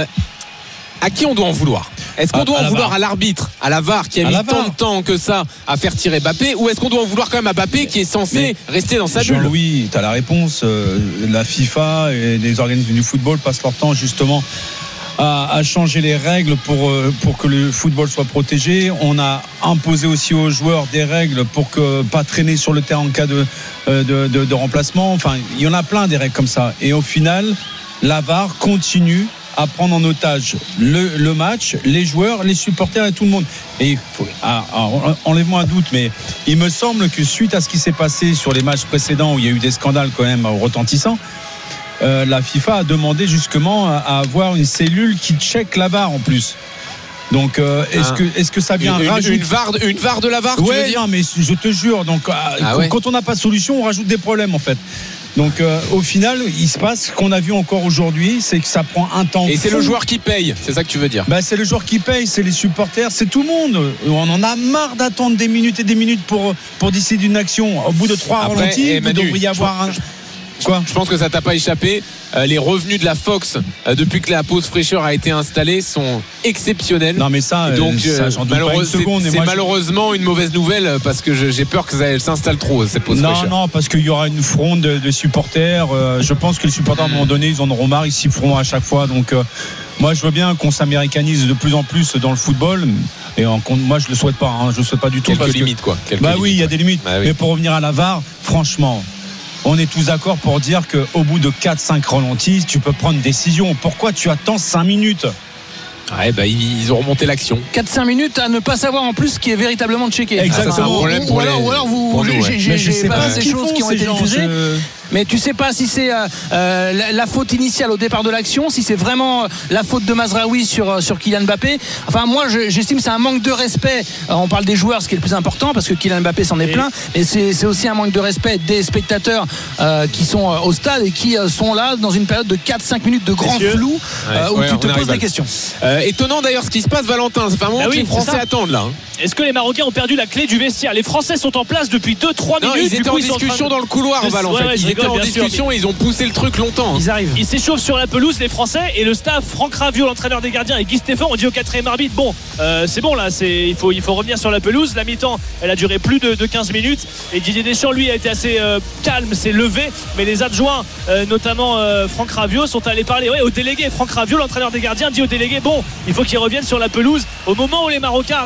À qui on doit en vouloir? Est-ce qu'on doit en vouloir à l'arbitre, à la VAR qui a mis tant de temps que ça à faire tirer Mbappé, ou est-ce qu'on doit en vouloir quand même à Mbappé qui est censé rester dans sa bulle? Jean-Louis, tu as la réponse. La FIFA et les organismes du football passent leur temps justement à changer les règles pour que le football soit protégé. On a imposé aussi aux joueurs des règles pour que pas traîner sur le terrain en cas de remplacement. Enfin, il y en a plein des règles comme ça. Et au final, la VAR continue à prendre en otage le match, les joueurs, les supporters et tout le monde. Et enlève-moi un doute, mais il me semble que suite à ce qui s'est passé sur les matchs précédents où il y a eu des scandales quand même retentissants, la FIFA a demandé justement à avoir une cellule qui check la VAR en plus. Donc est-ce que ça vient rajouter une VAR de la VAR? Ouais, tu veux dire? Non, mais je te jure. Donc quand on n'a pas de solution, on rajoute des problèmes en fait. Donc au final, il se passe ce qu'on a vu encore aujourd'hui, c'est que ça prend un temps. Et c'est le joueur qui paye, c'est ça que tu veux dire? C'est le joueur qui paye, c'est les supporters, c'est tout le monde. On en a marre d'attendre des minutes et des minutes pour décider d'une action. Au bout de 3 ralentis, il devrait y avoir un... Quoi? Je pense que ça t'a pas échappé. Les revenus de la Fox depuis que la pause fraîcheur a été installée sont exceptionnels. Non mais ça, donc j'en doute pas une seconde. C'est malheureusement une mauvaise nouvelle parce que j'ai peur que ça s'installe trop cette pause fraîcheur. Non, parce qu'il y aura une fronde de supporters. Je pense que les supporters à un moment donné, ils en auront marre, ils siffleront à chaque fois. Donc Moi, je veux bien qu'on s'américanise de plus en plus dans le football. Et moi, je le souhaite pas. Je le souhaite pas du tout. Quelques limites, quoi. Oui, il y a des limites. Mais pour revenir à la VAR, franchement, on est tous d'accord pour dire qu'au bout de 4-5 ralentis, tu peux prendre une décision. Pourquoi tu attends 5 minutes ? Ouais, ils ont remonté l'action. 4-5 minutes à ne pas savoir en plus ce qui est véritablement checké. Exactement. Ou alors j'ai pas ces choses qui ont été diffusées. Mais tu sais pas si c'est la faute initiale au départ de l'action, si c'est vraiment la faute de Mazraoui sur Kylian Mbappé. Enfin, moi, j'estime que c'est un manque de respect. On parle des joueurs, ce qui est le plus important, parce que Kylian Mbappé s'en est plein. Mais c'est aussi un manque de respect des spectateurs qui sont au stade et qui sont là dans une période de 4-5 minutes de grand flou où tu te poses des questions. Étonnant d'ailleurs ce qui se passe, Valentin. Ça fait un moment que les Français attendent là. Est-ce que les Marocains ont perdu la clé du vestiaire ? Les Français sont en place depuis 2-3 minutes. Non, ils étaient en discussion dans le couloir, Ils étaient en discussion et ils ont poussé le truc longtemps. Ils arrivent. Ils s'échauffent sur la pelouse, les Français, et le staff, Franck Raviot, l'entraîneur des gardiens, et Guy Stéphane ont dit au 4e arbitre, bon, c'est bon là, il faut revenir sur la pelouse. La mi-temps, elle a duré plus de 15 minutes. Et Didier Deschamps, lui, a été assez calme, s'est levé. Mais les adjoints, notamment Franck Raviot, sont allés parler au délégué. Franck Raviot, l'entraîneur des gardiens, dit au délégué, bon, il faut qu'il revienne sur la pelouse. Au moment où les Marocains